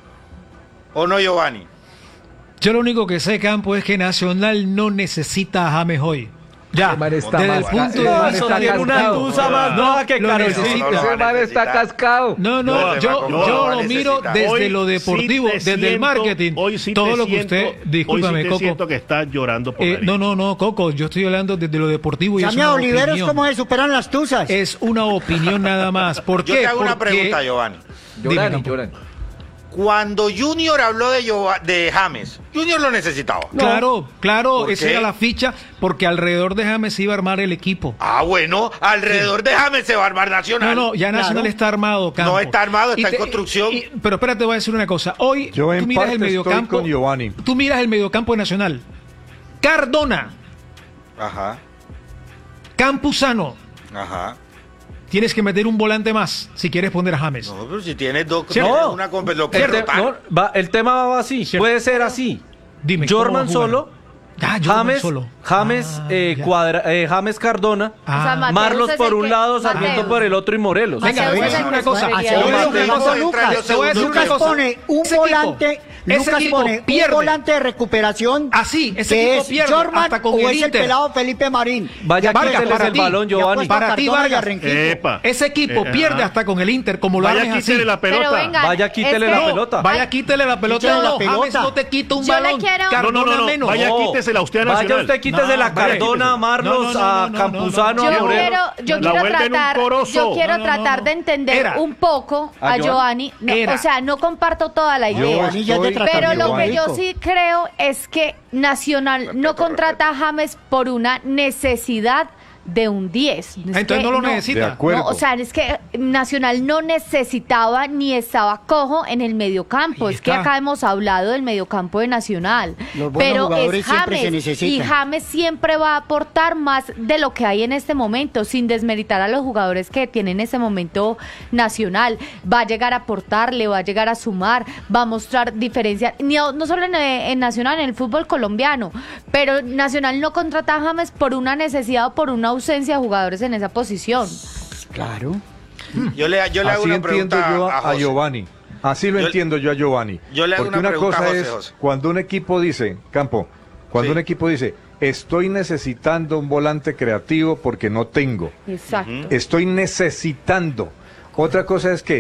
Speaker 4: ¿O no, Giovanni?
Speaker 6: Yo lo único que sé, Campo, es que Nacional no necesita a James hoy. Ya,
Speaker 8: Ese man está
Speaker 6: desde
Speaker 8: mal.
Speaker 6: el punto
Speaker 8: Ese
Speaker 6: de
Speaker 8: man
Speaker 6: vista
Speaker 8: está
Speaker 2: tiene una
Speaker 8: cascado.
Speaker 2: tusa más baja que
Speaker 6: lo
Speaker 2: Carolina.
Speaker 6: necesita.
Speaker 4: No, no,
Speaker 8: Ese man está cascado.
Speaker 6: No,
Speaker 4: No,
Speaker 6: no,
Speaker 4: ese
Speaker 6: yo,
Speaker 4: man
Speaker 6: yo
Speaker 4: no
Speaker 6: lo miro
Speaker 4: necesita.
Speaker 6: desde
Speaker 5: Hoy
Speaker 6: lo deportivo,
Speaker 5: sí te
Speaker 6: desde el
Speaker 5: siento-
Speaker 6: marketing.
Speaker 5: hoy sí
Speaker 6: todo
Speaker 5: te
Speaker 6: lo que
Speaker 5: siento-
Speaker 6: usted, discúlpame,
Speaker 5: hoy sí te
Speaker 6: Coco.
Speaker 5: siento que estás llorando por la herida.
Speaker 6: No, Coco, yo estoy hablando desde lo deportivo y es
Speaker 1: Llame a
Speaker 6: una
Speaker 1: Oliveros
Speaker 6: opinión.
Speaker 1: cómo se superan las tusas.
Speaker 6: Es una opinión nada más. ¿Por
Speaker 4: Yo
Speaker 6: qué?
Speaker 4: te hago una
Speaker 6: Porque-
Speaker 4: pregunta, Giovanni.
Speaker 6: Dime,
Speaker 8: Lloran y
Speaker 6: Campo.
Speaker 8: lloran.
Speaker 4: Cuando Junior habló de James, Junior lo necesitaba.
Speaker 6: Claro,
Speaker 4: ¿Por
Speaker 6: esa
Speaker 4: qué?
Speaker 6: era la ficha, porque alrededor de James se iba a armar el equipo.
Speaker 4: Ah, bueno, alrededor de James se va a armar Nacional.
Speaker 6: No, ya Nacional
Speaker 1: Claro.
Speaker 6: está armado, Campo.
Speaker 4: No está armado, está
Speaker 6: Y
Speaker 4: en construcción.
Speaker 6: Pero espérate, voy a decir una cosa. Hoy
Speaker 7: Yo en
Speaker 6: tú miras
Speaker 7: parte
Speaker 6: el
Speaker 7: estoy
Speaker 6: mediocampo.
Speaker 7: con Giovanni.
Speaker 6: Tú miras el mediocampo de Nacional. Cardona,
Speaker 4: Ajá,
Speaker 6: Campuzano.
Speaker 4: ajá.
Speaker 6: Tienes que meter un volante más si quieres poner a James.
Speaker 4: No, pero si tienes dos,
Speaker 6: Sí,
Speaker 4: tienes
Speaker 6: no.
Speaker 4: una lo
Speaker 2: El,
Speaker 4: puedes
Speaker 2: te-
Speaker 4: rotar.
Speaker 2: no, el tema va así,
Speaker 6: Cierto.
Speaker 2: puede ser así.
Speaker 6: Dime, ¿cómo va a
Speaker 2: Jorman
Speaker 6: jugar?
Speaker 2: solo,
Speaker 6: Jorman
Speaker 2: James,
Speaker 6: solo.
Speaker 2: James,
Speaker 6: Ya.
Speaker 2: James Cardona,
Speaker 6: Ah.
Speaker 3: O sea, Mateus
Speaker 2: Marlos
Speaker 3: es
Speaker 2: por
Speaker 3: el
Speaker 2: un
Speaker 3: que-
Speaker 2: lado,
Speaker 3: Mateus.
Speaker 2: Sarmiento por el otro y Morelos.
Speaker 6: Venga,
Speaker 3: Mateus
Speaker 6: voy a
Speaker 3: es
Speaker 6: decir
Speaker 3: el
Speaker 6: una
Speaker 3: que
Speaker 6: cosa.
Speaker 3: jugaría.
Speaker 6: Te voy a decir
Speaker 4: Mateus
Speaker 6: una cosa,
Speaker 4: entra en
Speaker 6: Lucas.
Speaker 4: los
Speaker 6: Te voy a decir
Speaker 4: segundos.
Speaker 6: una cosa.
Speaker 1: Pone un
Speaker 6: Ese
Speaker 1: volante,
Speaker 6: equipo- ese
Speaker 1: Lucas
Speaker 6: equipo
Speaker 1: pone
Speaker 6: pierde.
Speaker 1: un volante de recuperación.
Speaker 6: Así, ese
Speaker 1: que
Speaker 6: equipo
Speaker 1: es
Speaker 6: pierde,
Speaker 1: Jorman
Speaker 6: hasta con
Speaker 1: o
Speaker 6: el
Speaker 1: es el
Speaker 6: Inter.
Speaker 1: pelado Felipe Marín.
Speaker 2: Vaya,
Speaker 6: Vargas,
Speaker 2: quíteles
Speaker 6: para
Speaker 2: el
Speaker 6: ti.
Speaker 2: balón, Giovanni.
Speaker 6: Para ti, Vargas.
Speaker 5: Epa.
Speaker 6: Ese equipo pierde
Speaker 5: ajá.
Speaker 6: hasta con el Inter, como lo
Speaker 5: Vaya,
Speaker 6: armes así.
Speaker 5: quítele la pelota.
Speaker 3: Pero venga,
Speaker 2: Vaya, quítele
Speaker 3: es
Speaker 2: la
Speaker 3: que-
Speaker 2: pelota.
Speaker 6: Vaya, quítele la pelota.
Speaker 1: Quítele la
Speaker 6: No, James
Speaker 1: pelota.
Speaker 6: no te quita un
Speaker 3: Yo le
Speaker 6: balón.
Speaker 3: quiero-
Speaker 6: Cardona
Speaker 5: No,
Speaker 6: menos.
Speaker 5: vaya, quítesela usted a
Speaker 2: Vaya
Speaker 5: Nacional.
Speaker 2: usted, quítese la
Speaker 6: No, vaya,
Speaker 2: Cardona, a Marlos,
Speaker 6: No,
Speaker 2: a
Speaker 6: no,
Speaker 2: Campuzano,
Speaker 3: Yo
Speaker 2: a Morelos.
Speaker 3: quiero
Speaker 5: La vuelven un
Speaker 3: tratar,
Speaker 5: corozo.
Speaker 3: yo quiero
Speaker 6: No,
Speaker 3: tratar de entender
Speaker 6: Era.
Speaker 3: un poco
Speaker 2: ¿A
Speaker 3: a Giovanni. No,
Speaker 6: Era.
Speaker 3: o sea, no comparto toda la idea.
Speaker 1: Giovanni ya te trata
Speaker 3: Pero
Speaker 1: de
Speaker 3: lo que
Speaker 1: Giovanni.
Speaker 3: yo sí creo es que Nacional no contrata a James por una necesidad de un 10. Es
Speaker 6: Entonces
Speaker 3: que
Speaker 6: no lo
Speaker 7: De
Speaker 6: necesita.
Speaker 7: acuerdo.
Speaker 3: No, o sea, es que Nacional no necesitaba ni estaba cojo en el mediocampo.
Speaker 6: Ahí
Speaker 3: Es que
Speaker 6: está.
Speaker 3: acá hemos hablado del mediocampo de Nacional.
Speaker 1: Los buenos
Speaker 3: Pero
Speaker 1: jugadores
Speaker 3: es
Speaker 1: siempre se
Speaker 3: James.
Speaker 1: necesitan.
Speaker 3: Y James siempre va a aportar más de lo que hay en este momento, sin desmeritar a los jugadores que tiene en ese momento Nacional. Va a llegar a aportar, le va a llegar a sumar, va a mostrar diferencia. No solo en Nacional, en el fútbol colombiano. Pero Nacional no contrata a James por una necesidad o por una ausencia de jugadores en esa posición.
Speaker 1: Claro.
Speaker 4: Yo le hago
Speaker 7: Así
Speaker 4: una
Speaker 7: entiendo
Speaker 4: pregunta
Speaker 7: yo
Speaker 4: a
Speaker 7: a
Speaker 4: José.
Speaker 7: Giovanni. Así lo
Speaker 4: Yo-
Speaker 7: entiendo yo a Giovanni.
Speaker 4: yo le hago
Speaker 7: Porque
Speaker 4: una
Speaker 7: una
Speaker 4: pregunta a
Speaker 7: cosa
Speaker 4: José,
Speaker 7: es
Speaker 4: José.
Speaker 7: cuando un equipo dice, Campo, cuando
Speaker 4: Sí.
Speaker 7: un equipo dice, estoy necesitando un volante creativo porque no tengo.
Speaker 3: Exacto.
Speaker 7: Estoy necesitando. Otra cosa es que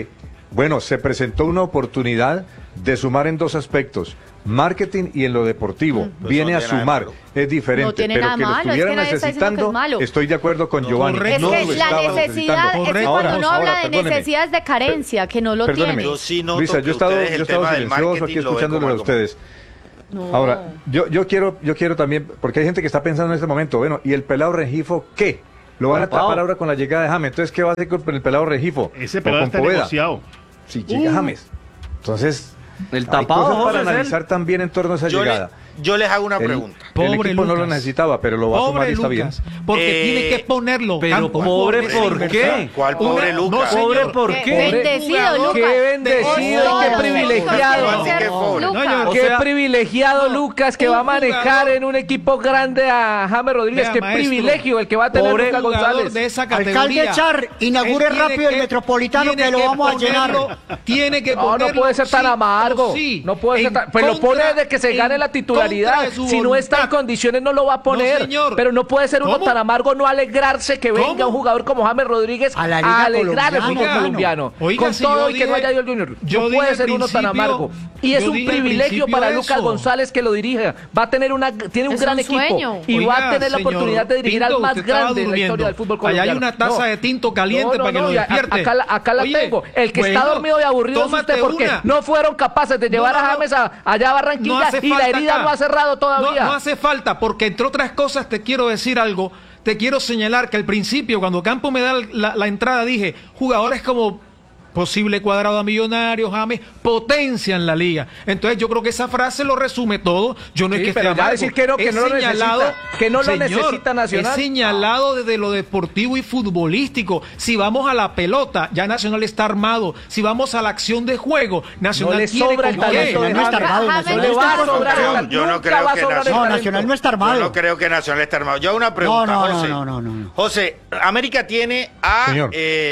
Speaker 7: Bueno, se presentó una oportunidad de sumar en dos aspectos, marketing y en lo deportivo.
Speaker 4: Pues
Speaker 7: Viene
Speaker 4: no
Speaker 7: a
Speaker 4: tiene nada de
Speaker 7: sumar,
Speaker 4: malo.
Speaker 7: es diferente,
Speaker 3: No tiene
Speaker 7: pero
Speaker 3: nada
Speaker 7: que lo
Speaker 3: malo, es que
Speaker 7: estuvieran
Speaker 3: nadie está diciendo que es
Speaker 7: necesitando,
Speaker 3: malo.
Speaker 7: estoy de acuerdo con Giovanni.
Speaker 6: correcto.
Speaker 3: Es
Speaker 7: No
Speaker 3: que
Speaker 7: lo
Speaker 3: la
Speaker 7: estaban
Speaker 3: necesidad,
Speaker 7: necesitando.
Speaker 3: es que
Speaker 6: Correcto.
Speaker 3: cuando uno habla de
Speaker 7: perdóneme.
Speaker 3: necesidades de carencia, que no lo
Speaker 7: Perdóneme.
Speaker 3: tiene.
Speaker 4: Yo sí noto
Speaker 7: Luisa,
Speaker 4: que
Speaker 7: yo he estado
Speaker 4: ustedes el tema del
Speaker 7: silencioso
Speaker 4: marketing
Speaker 7: aquí
Speaker 4: lo ven
Speaker 7: escuchándolo
Speaker 4: como
Speaker 7: a
Speaker 4: algo
Speaker 7: ustedes.
Speaker 3: No.
Speaker 7: Ahora, yo quiero también, porque hay gente que está pensando en este momento, bueno, ¿y el pelado Rengifo qué? Lo van a tapar ahora con la llegada de James. Entonces, ¿qué va a hacer con el pelado Rengifo?
Speaker 5: Ese
Speaker 7: O
Speaker 5: pelado
Speaker 7: con
Speaker 5: está
Speaker 7: Poveda,
Speaker 5: negociado.
Speaker 7: si llega James. Entonces,
Speaker 2: El
Speaker 7: hay
Speaker 2: tapado,
Speaker 7: cosas
Speaker 2: José,
Speaker 7: para
Speaker 2: es él.
Speaker 7: analizar también en torno a esa
Speaker 4: Yo,
Speaker 7: llegada.
Speaker 4: yo les hago una
Speaker 7: El-
Speaker 4: pregunta.
Speaker 7: El
Speaker 6: Pobre
Speaker 7: equipo no lo
Speaker 6: Lucas.
Speaker 7: necesitaba, pero lo va a sumar
Speaker 6: Pobre
Speaker 7: y está bien.
Speaker 6: Lucas, porque tiene que ponerlo.
Speaker 2: Pero
Speaker 6: Campo,
Speaker 2: pobre,
Speaker 6: esa
Speaker 2: ¿por
Speaker 6: inversión.
Speaker 2: qué?
Speaker 4: ¿Cuál pobre
Speaker 6: Una-
Speaker 4: Lucas?
Speaker 6: no,
Speaker 2: Pobre,
Speaker 6: señor.
Speaker 2: ¿por
Speaker 3: Qué
Speaker 2: qué?
Speaker 3: bendecido,
Speaker 6: Jugador
Speaker 3: Lucas.
Speaker 8: Qué bendecido y qué
Speaker 3: Todos
Speaker 8: privilegiado.
Speaker 3: tenemos que ser
Speaker 4: Pobre.
Speaker 3: Lucas.
Speaker 6: No, yo-
Speaker 8: Qué
Speaker 2: O sea,
Speaker 8: privilegiado Lucas que
Speaker 6: un
Speaker 8: va a manejar
Speaker 6: jugador-
Speaker 8: en un equipo grande a James Rodríguez.
Speaker 6: Vea,
Speaker 8: Qué
Speaker 6: maestro,
Speaker 8: privilegio el que va a tener
Speaker 2: pobre
Speaker 8: Lucas
Speaker 6: Jugador
Speaker 8: González.
Speaker 6: de esa
Speaker 1: Alcalde
Speaker 6: categoría.
Speaker 1: Char, inaugure
Speaker 6: Él tiene
Speaker 1: rápido el Metropolitano,
Speaker 6: tiene
Speaker 1: que lo vamos a llenar.
Speaker 6: Tiene que
Speaker 8: No,
Speaker 6: ponerlo.
Speaker 8: no puede ser tan
Speaker 6: sí
Speaker 8: amargo.
Speaker 6: o sí.
Speaker 8: No puede ser
Speaker 6: En
Speaker 8: tan. Pues lo pone
Speaker 6: contra-
Speaker 8: desde que se gane la
Speaker 6: en
Speaker 8: titularidad.
Speaker 6: contra de su
Speaker 8: Si no está en
Speaker 6: voluntad.
Speaker 8: condiciones, no lo va a poner.
Speaker 6: No, señor.
Speaker 8: Pero no puede ser uno
Speaker 6: ¿Cómo?
Speaker 8: tan amargo, no alegrarse que venga
Speaker 6: ¿Cómo?
Speaker 8: un jugador como James Rodríguez
Speaker 1: A la Liga
Speaker 8: alegrar el
Speaker 1: colombiana,
Speaker 8: fútbol
Speaker 1: hermano.
Speaker 8: colombiano.
Speaker 6: Oiga,
Speaker 8: Con
Speaker 6: si
Speaker 8: todo
Speaker 6: yo
Speaker 8: y que no
Speaker 6: dije-
Speaker 8: haya ido el Junior.
Speaker 6: yo
Speaker 8: No
Speaker 6: dije
Speaker 8: puede
Speaker 6: al
Speaker 8: ser uno tan
Speaker 6: principio-
Speaker 8: amargo. Y es
Speaker 6: yo
Speaker 8: un
Speaker 6: dije al
Speaker 8: privilegio
Speaker 6: principio
Speaker 8: para
Speaker 6: eso.
Speaker 8: Lucas González que lo dirija. Va a tener tiene un
Speaker 3: Es
Speaker 8: gran
Speaker 3: un
Speaker 8: equipo.
Speaker 3: sueño.
Speaker 8: Y va a
Speaker 6: Oiga,
Speaker 8: tener la
Speaker 6: señor
Speaker 8: oportunidad de dirigir
Speaker 6: Pinto,
Speaker 8: al más
Speaker 6: usted estaba
Speaker 8: grande de la
Speaker 6: durmiendo.
Speaker 8: historia del fútbol
Speaker 6: Allá
Speaker 8: colombiano.
Speaker 6: hay una taza de tinto caliente para que lo
Speaker 8: y
Speaker 6: despierte.
Speaker 8: Acá la
Speaker 6: Oye,
Speaker 8: tengo. El que está
Speaker 6: bueno,
Speaker 8: dormido y aburrido es
Speaker 6: tómate
Speaker 8: usted porque
Speaker 6: una.
Speaker 8: no fueron capaces de llevar
Speaker 6: No, no,
Speaker 8: a James allá a Barranquilla
Speaker 6: No hace
Speaker 8: y la
Speaker 6: falta
Speaker 8: herida
Speaker 6: acá.
Speaker 8: no ha cerrado todavía.
Speaker 6: No hace falta, porque entre otras cosas te quiero decir algo. Te quiero señalar que al principio, cuando Campo me da la entrada, dije, jugadores como posible Cuadrado a Millonarios, James, potencian la liga. Entonces yo creo que esa frase lo resume todo. Yo no
Speaker 8: Sí,
Speaker 6: es que
Speaker 8: pero
Speaker 6: esté
Speaker 8: ya
Speaker 6: amargo.
Speaker 8: decir que no
Speaker 6: He
Speaker 8: lo necesita, que no lo
Speaker 6: señor,
Speaker 8: necesita Nacional.
Speaker 6: He señalado desde lo deportivo y futbolístico. Si vamos a la pelota, ya Nacional está armado. Si vamos a la acción de juego, Nacional
Speaker 8: No le
Speaker 6: tiene
Speaker 8: sobra el
Speaker 6: con qué.
Speaker 8: talento de
Speaker 1: No está
Speaker 8: James.
Speaker 1: armado,
Speaker 3: James
Speaker 8: No
Speaker 3: no
Speaker 8: le
Speaker 3: está
Speaker 8: va a
Speaker 3: armado.
Speaker 8: sobrar el
Speaker 4: Yo
Speaker 8: talento.
Speaker 4: no
Speaker 8: Nunca
Speaker 4: creo
Speaker 8: va a
Speaker 4: que
Speaker 8: sobrar el
Speaker 1: No,
Speaker 8: talento.
Speaker 1: Nacional no está
Speaker 4: Yo
Speaker 1: armado.
Speaker 4: no creo que Nacional esté armado. Yo hago una pregunta,
Speaker 1: No,
Speaker 4: José.
Speaker 1: no.
Speaker 4: José, América tiene a...
Speaker 7: Señor.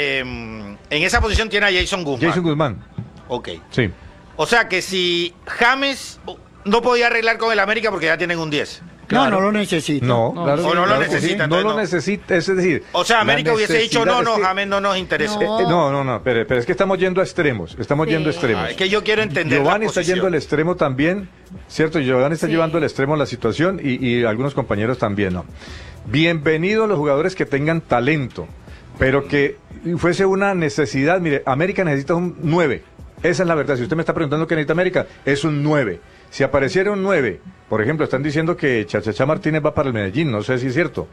Speaker 4: en esa posición tiene a Jason Guzmán.
Speaker 7: Jason Guzmán,
Speaker 4: Ok.
Speaker 7: sí.
Speaker 4: O sea que si James no podía arreglar con el América porque ya tienen un 10.
Speaker 1: No, no lo necesita.
Speaker 7: No, claro,
Speaker 4: O no lo
Speaker 7: claro que sí.
Speaker 4: necesita,
Speaker 7: No
Speaker 4: entonces
Speaker 7: lo
Speaker 4: no.
Speaker 7: necesita, es decir...
Speaker 4: O sea, América
Speaker 7: la
Speaker 4: hubiese dicho,
Speaker 7: necesidad
Speaker 4: no,
Speaker 7: es que-
Speaker 4: James no nos interesa.
Speaker 7: No, pero es que estamos yendo a extremos, estamos
Speaker 3: Sí.
Speaker 7: yendo a extremos.
Speaker 4: Es que yo quiero entender
Speaker 7: Giovanni
Speaker 4: la
Speaker 7: está
Speaker 4: posición.
Speaker 7: yendo al extremo también, ¿cierto? Giovanni está
Speaker 3: Sí.
Speaker 7: llevando al extremo la situación y algunos compañeros también, ¿no? Bienvenidos los jugadores que tengan talento, pero que fuese una necesidad. Mire, América necesita un 9. Esa es la verdad. Si usted me está preguntando qué necesita América, es un 9. Si apareciera un 9, por ejemplo, están diciendo que Chachachá Martínez va para el Medellín, no sé si es cierto.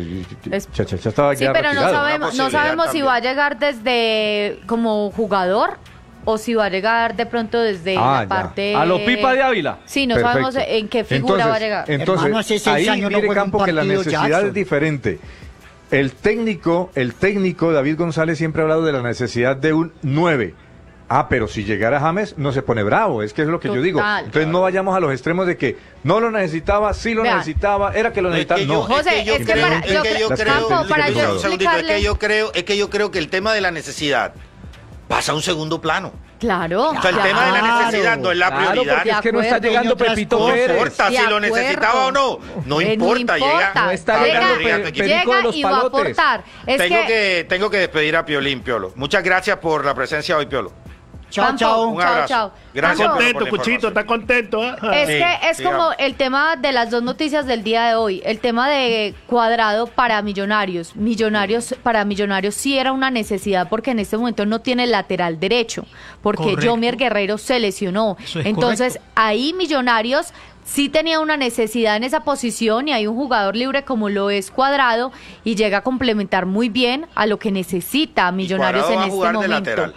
Speaker 7: Chachachá estaba
Speaker 3: Sí,
Speaker 7: ya
Speaker 3: pero no
Speaker 7: retirado.
Speaker 3: sabemos, no
Speaker 4: posibilidad
Speaker 3: sabemos si
Speaker 4: también.
Speaker 3: va a llegar desde como jugador o si va a llegar de pronto desde
Speaker 7: Ah,
Speaker 3: la
Speaker 7: ya.
Speaker 3: parte...
Speaker 2: A lo Pipa de Ávila.
Speaker 3: Sí, no
Speaker 7: Perfecto.
Speaker 3: sabemos en qué figura va a llegar.
Speaker 7: Entonces,
Speaker 1: Hermano, hace 6
Speaker 7: ahí
Speaker 1: años no
Speaker 7: viene
Speaker 1: juega un
Speaker 7: Campo que la
Speaker 1: partido
Speaker 7: necesidad
Speaker 1: Jackson.
Speaker 7: es diferente. El técnico David González siempre ha hablado de la necesidad de un 9. Ah, pero si llegara James no se pone bravo, es que es lo que yo digo.
Speaker 3: Total.
Speaker 7: Entonces no vayamos a los extremos de que no lo necesitaba, sí lo
Speaker 3: Vean.
Speaker 7: necesitaba, era que lo
Speaker 4: Es
Speaker 7: necesitaba.
Speaker 4: que
Speaker 7: no.
Speaker 4: yo-
Speaker 3: José,
Speaker 4: yo
Speaker 3: es que
Speaker 4: creo-
Speaker 3: para-
Speaker 4: es
Speaker 3: yo
Speaker 4: que
Speaker 3: creo-
Speaker 4: yo
Speaker 7: Las
Speaker 4: creo-
Speaker 3: Campo, para yo
Speaker 4: un segundito, es
Speaker 3: explicarle...
Speaker 4: que yo creo que el tema de la necesidad pasa a un segundo plano.
Speaker 3: Claro.
Speaker 4: O sea, el tema de la
Speaker 1: Claro.
Speaker 4: necesidad no es la
Speaker 8: Claro,
Speaker 4: prioridad.
Speaker 8: porque es que no está
Speaker 3: acuerdo,
Speaker 8: llegando
Speaker 1: y otras
Speaker 8: Pepito
Speaker 1: cosas.
Speaker 4: No
Speaker 8: Pérez.
Speaker 4: importa
Speaker 3: De
Speaker 4: si lo
Speaker 3: acuerdo.
Speaker 4: necesitaba o no. No importa, llega.
Speaker 8: No está
Speaker 3: Llega,
Speaker 8: llegando
Speaker 4: Rodríguez a tu equipo.
Speaker 8: Perico de los
Speaker 3: llega y va a
Speaker 8: Palotes.
Speaker 3: aportar. Es
Speaker 4: Tengo que despedir a Piolín, Piolo. Muchas gracias por la presencia hoy, Piolo.
Speaker 1: Chao,
Speaker 3: Campo,
Speaker 1: chao.
Speaker 4: Un abrazo.
Speaker 3: chao.
Speaker 4: Gracias
Speaker 3: Campo,
Speaker 4: por la
Speaker 5: Contento, Cuchito,
Speaker 4: información.
Speaker 5: está contento.
Speaker 3: Es
Speaker 4: Sí,
Speaker 3: que es
Speaker 4: sigamos.
Speaker 3: como el tema de las dos noticias del día de hoy. El tema de Cuadrado para Millonarios. Para Millonarios sí era una necesidad porque en este momento no tiene lateral derecho. Porque
Speaker 6: Correcto.
Speaker 3: Jomier Guerrero se lesionó.
Speaker 6: Eso es
Speaker 3: Entonces
Speaker 6: correcto.
Speaker 3: ahí Millonarios sí tenía una necesidad en esa posición y hay un jugador libre como lo es Cuadrado y llega a complementar muy bien a lo que necesita Millonarios
Speaker 4: Cuadrado
Speaker 3: en
Speaker 4: va a
Speaker 3: este
Speaker 4: jugar de
Speaker 3: momento.
Speaker 4: lateral.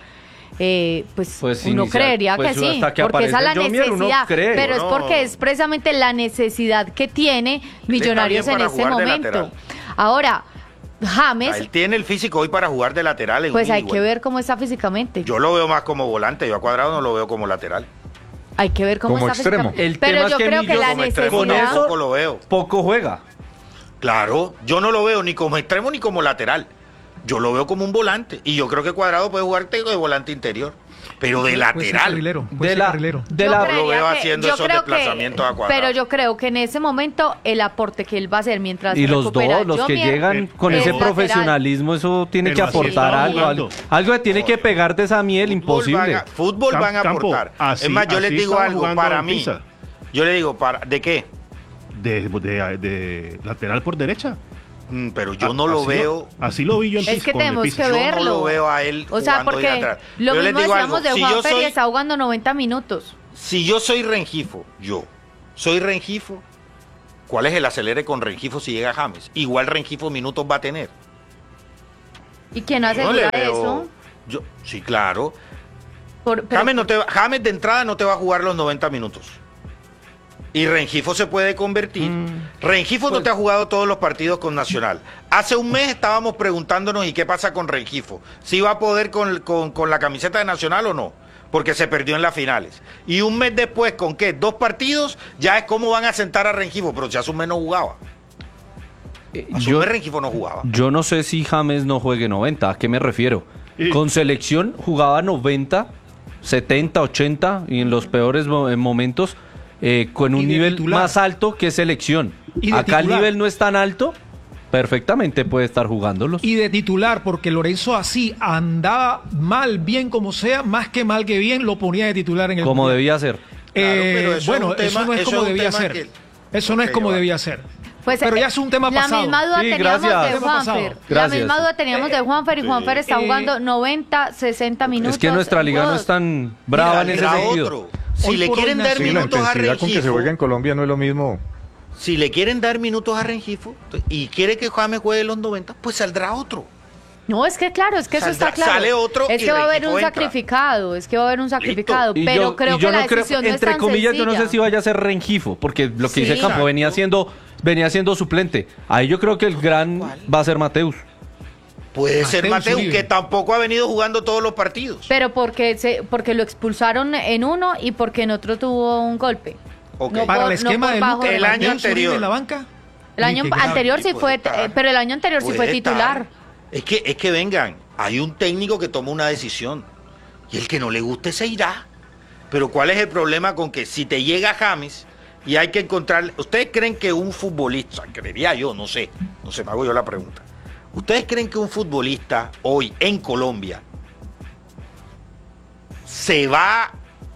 Speaker 3: Pues
Speaker 2: Pues
Speaker 3: uno
Speaker 2: inicial,
Speaker 3: creería
Speaker 2: pues
Speaker 3: que sí,
Speaker 2: hasta que
Speaker 3: porque esa es la
Speaker 2: aparece Jomier, uno
Speaker 3: necesidad,
Speaker 2: cree.
Speaker 3: pero es
Speaker 4: No.
Speaker 3: porque es precisamente la necesidad que tiene Millonarios
Speaker 4: bien
Speaker 3: en
Speaker 4: para
Speaker 3: este
Speaker 4: jugar de
Speaker 3: momento.
Speaker 4: lateral.
Speaker 3: Ahora,
Speaker 4: O sea,
Speaker 3: James,
Speaker 4: él tiene el físico hoy para jugar de lateral. En
Speaker 3: pues
Speaker 4: un
Speaker 3: hay
Speaker 4: ida y
Speaker 3: que
Speaker 4: vuelta.
Speaker 3: ver cómo está físicamente.
Speaker 4: Yo lo veo más como volante. Yo a Cuadrado no lo veo como lateral.
Speaker 3: Hay que ver cómo
Speaker 7: Como
Speaker 3: está
Speaker 7: extremo.
Speaker 3: físicamente.
Speaker 2: El
Speaker 3: Pero
Speaker 2: tema es
Speaker 3: yo
Speaker 2: que
Speaker 3: creo que
Speaker 2: Millo
Speaker 3: la
Speaker 4: como extremo
Speaker 2: Con
Speaker 3: necesidad...
Speaker 2: eso-
Speaker 4: tampoco lo veo.
Speaker 2: Poco juega.
Speaker 4: Claro, yo no lo veo ni como extremo ni como lateral. Yo lo veo como un volante. Y yo creo que Cuadrado puede jugar de volante interior. pero de lateral.
Speaker 6: Carrilero,
Speaker 2: De la-
Speaker 6: carrilero.
Speaker 2: de
Speaker 3: Yo
Speaker 2: la-
Speaker 3: creería
Speaker 4: Lo veo
Speaker 3: que-
Speaker 4: haciendo
Speaker 3: yo
Speaker 4: esos
Speaker 3: creo que-
Speaker 4: desplazamientos a Cuadrado.
Speaker 3: Pero yo creo que en ese momento el aporte que él va a hacer mientras
Speaker 2: Y
Speaker 3: se
Speaker 2: los
Speaker 3: recupera
Speaker 2: dos, los que
Speaker 3: Jomier,
Speaker 2: llegan con
Speaker 3: es
Speaker 2: ese
Speaker 3: lateral.
Speaker 2: profesionalismo, eso tiene
Speaker 5: Pero
Speaker 2: que
Speaker 5: así
Speaker 2: aportar
Speaker 5: estaba
Speaker 2: algo,
Speaker 5: jugando.
Speaker 2: algo que tiene que pegarte esa miel, imposible.
Speaker 4: Fútbol van a
Speaker 5: Campo,
Speaker 4: aportar.
Speaker 5: así-
Speaker 4: es más, yo les
Speaker 5: así
Speaker 4: digo
Speaker 5: estaba
Speaker 4: algo,
Speaker 5: jugando
Speaker 4: para
Speaker 5: en
Speaker 4: mí.
Speaker 5: Pisa.
Speaker 4: Yo le digo, ¿de qué?
Speaker 5: De lateral por derecha.
Speaker 4: Pero yo no lo
Speaker 5: Así
Speaker 4: veo.
Speaker 5: Así lo vi yo en
Speaker 3: Es
Speaker 5: Pisa.
Speaker 3: que
Speaker 5: con el
Speaker 3: tenemos
Speaker 5: Pisa.
Speaker 3: que
Speaker 4: Yo
Speaker 3: verlo.
Speaker 4: no lo veo a él
Speaker 3: O sea,
Speaker 4: jugando de
Speaker 3: porque
Speaker 4: lateral.
Speaker 3: lo
Speaker 4: Yo les
Speaker 3: mismo
Speaker 4: digo
Speaker 3: decíamos
Speaker 4: algo,
Speaker 3: de
Speaker 4: si yo
Speaker 3: Juanfer y
Speaker 4: soy-
Speaker 3: está jugando 90 minutos.
Speaker 4: Si yo soy Rengifo, ¿cuál es el acelere con Rengifo si llega James? Igual Rengifo minutos va a tener.
Speaker 3: ¿Y quién
Speaker 4: Yo no le
Speaker 3: asegura
Speaker 4: veo-
Speaker 3: eso?
Speaker 4: Sí, claro.
Speaker 3: Pero-
Speaker 4: James de entrada no te va a jugar los 90 minutos. Y Rengifo se puede convertir. Rengifo no te ha jugado todos los partidos con Nacional. Hace un mes estábamos preguntándonos ¿y qué pasa con Rengifo? ¿Si va a poder con la camiseta de Nacional o no? Porque se perdió en las finales. Y un mes después, ¿con qué? 2 partidos, ya es cómo van a sentar a Rengifo. Pero si hace un mes no jugaba. Hace un mes Rengifo no jugaba.
Speaker 2: Yo no sé si James no juegue 90, ¿a qué me refiero?
Speaker 5: Sí.
Speaker 2: Con selección jugaba 90, 70, 80 y en los peores momentos con
Speaker 6: Y
Speaker 2: un
Speaker 6: de
Speaker 2: nivel
Speaker 6: titular.
Speaker 2: más alto que selección.
Speaker 6: Y de
Speaker 2: Acá el
Speaker 6: titular.
Speaker 2: nivel no es tan alto, perfectamente puede estar jugándolos.
Speaker 6: Y de titular, porque Lorenzo así andaba mal, bien como sea, más que mal que bien, lo ponía de titular en el
Speaker 2: Como
Speaker 6: Mundial.
Speaker 2: debía ser.
Speaker 4: Claro, pero eso es
Speaker 6: bueno,
Speaker 4: un tema-
Speaker 6: eso no es
Speaker 4: eso
Speaker 6: como
Speaker 4: es un
Speaker 6: debía
Speaker 4: tema
Speaker 6: ser.
Speaker 4: que-
Speaker 6: Eso no es
Speaker 4: Ok,
Speaker 6: como
Speaker 4: va.
Speaker 6: debía ser.
Speaker 3: Pues,
Speaker 6: Pero ya es un tema
Speaker 3: la
Speaker 6: pasado.
Speaker 3: misma duda
Speaker 2: Sí,
Speaker 3: teníamos
Speaker 2: gracias.
Speaker 3: de
Speaker 6: Tema pasado.
Speaker 3: Juanfer. La
Speaker 2: Gracias.
Speaker 3: misma duda teníamos de Juanfer y Juanfer está jugando 90, 60 minutos.
Speaker 2: Es que nuestra liga no
Speaker 3: Todos.
Speaker 2: es tan brava en ese
Speaker 4: Mira,
Speaker 2: sentido.
Speaker 4: otro. Si
Speaker 6: Hoy
Speaker 4: le
Speaker 6: por hoy
Speaker 4: quieren dar
Speaker 7: Sí, la
Speaker 4: minutos a
Speaker 7: intensidad con que se
Speaker 4: Rengifo,
Speaker 7: juega en Colombia no es lo mismo.
Speaker 4: si le quieren dar minutos a Rengifo y quiere que James juegue los 90, pues saldrá otro.
Speaker 3: No, es que claro, es que eso
Speaker 4: Saldrá-
Speaker 3: está claro.
Speaker 4: sale otro
Speaker 3: es
Speaker 4: y
Speaker 3: que va a haber
Speaker 4: Rengifo
Speaker 3: un
Speaker 4: entra.
Speaker 3: sacrificado, es que va a haber un sacrificado,
Speaker 2: Y
Speaker 3: pero
Speaker 2: yo-
Speaker 3: creo
Speaker 2: y
Speaker 3: que
Speaker 2: yo
Speaker 3: la
Speaker 2: no creo-
Speaker 3: decisión no es
Speaker 2: entre
Speaker 3: tan
Speaker 2: comillas, yo no sé
Speaker 3: sencilla.
Speaker 2: si vaya a ser Rengifo, porque lo que
Speaker 3: Sí.
Speaker 2: dice Campo
Speaker 4: Exacto.
Speaker 2: venía siendo suplente. Ahí yo creo que el gran va a ser Mateus.
Speaker 4: Puede ser
Speaker 6: Mateus
Speaker 4: Mateus,
Speaker 6: Uribe.
Speaker 4: que tampoco ha venido jugando todos los partidos.
Speaker 3: Pero porque lo expulsaron en uno y porque en otro tuvo un golpe.
Speaker 4: Ok.
Speaker 3: No
Speaker 6: Para
Speaker 3: por-
Speaker 6: el esquema
Speaker 3: no por
Speaker 6: de
Speaker 3: bajo
Speaker 6: Lucas,
Speaker 4: El
Speaker 3: de
Speaker 4: año
Speaker 3: Mateus.
Speaker 6: Mateus Uribe
Speaker 4: anterior.
Speaker 6: en la banca.
Speaker 3: El año
Speaker 6: Uy, qué grave.
Speaker 3: anterior sí
Speaker 4: Puede
Speaker 3: fue,
Speaker 4: estar.
Speaker 3: pero el año anterior sí fue
Speaker 4: Puede
Speaker 3: titular.
Speaker 4: estar. Es que vengan, hay un técnico que toma una decisión y el que no le guste se irá. Pero ¿cuál es el problema con que si te llega James y hay que encontrar... ¿Ustedes creen que un futbolista, creería yo, no sé, me hago yo la pregunta. ¿Ustedes creen que un futbolista hoy en Colombia se va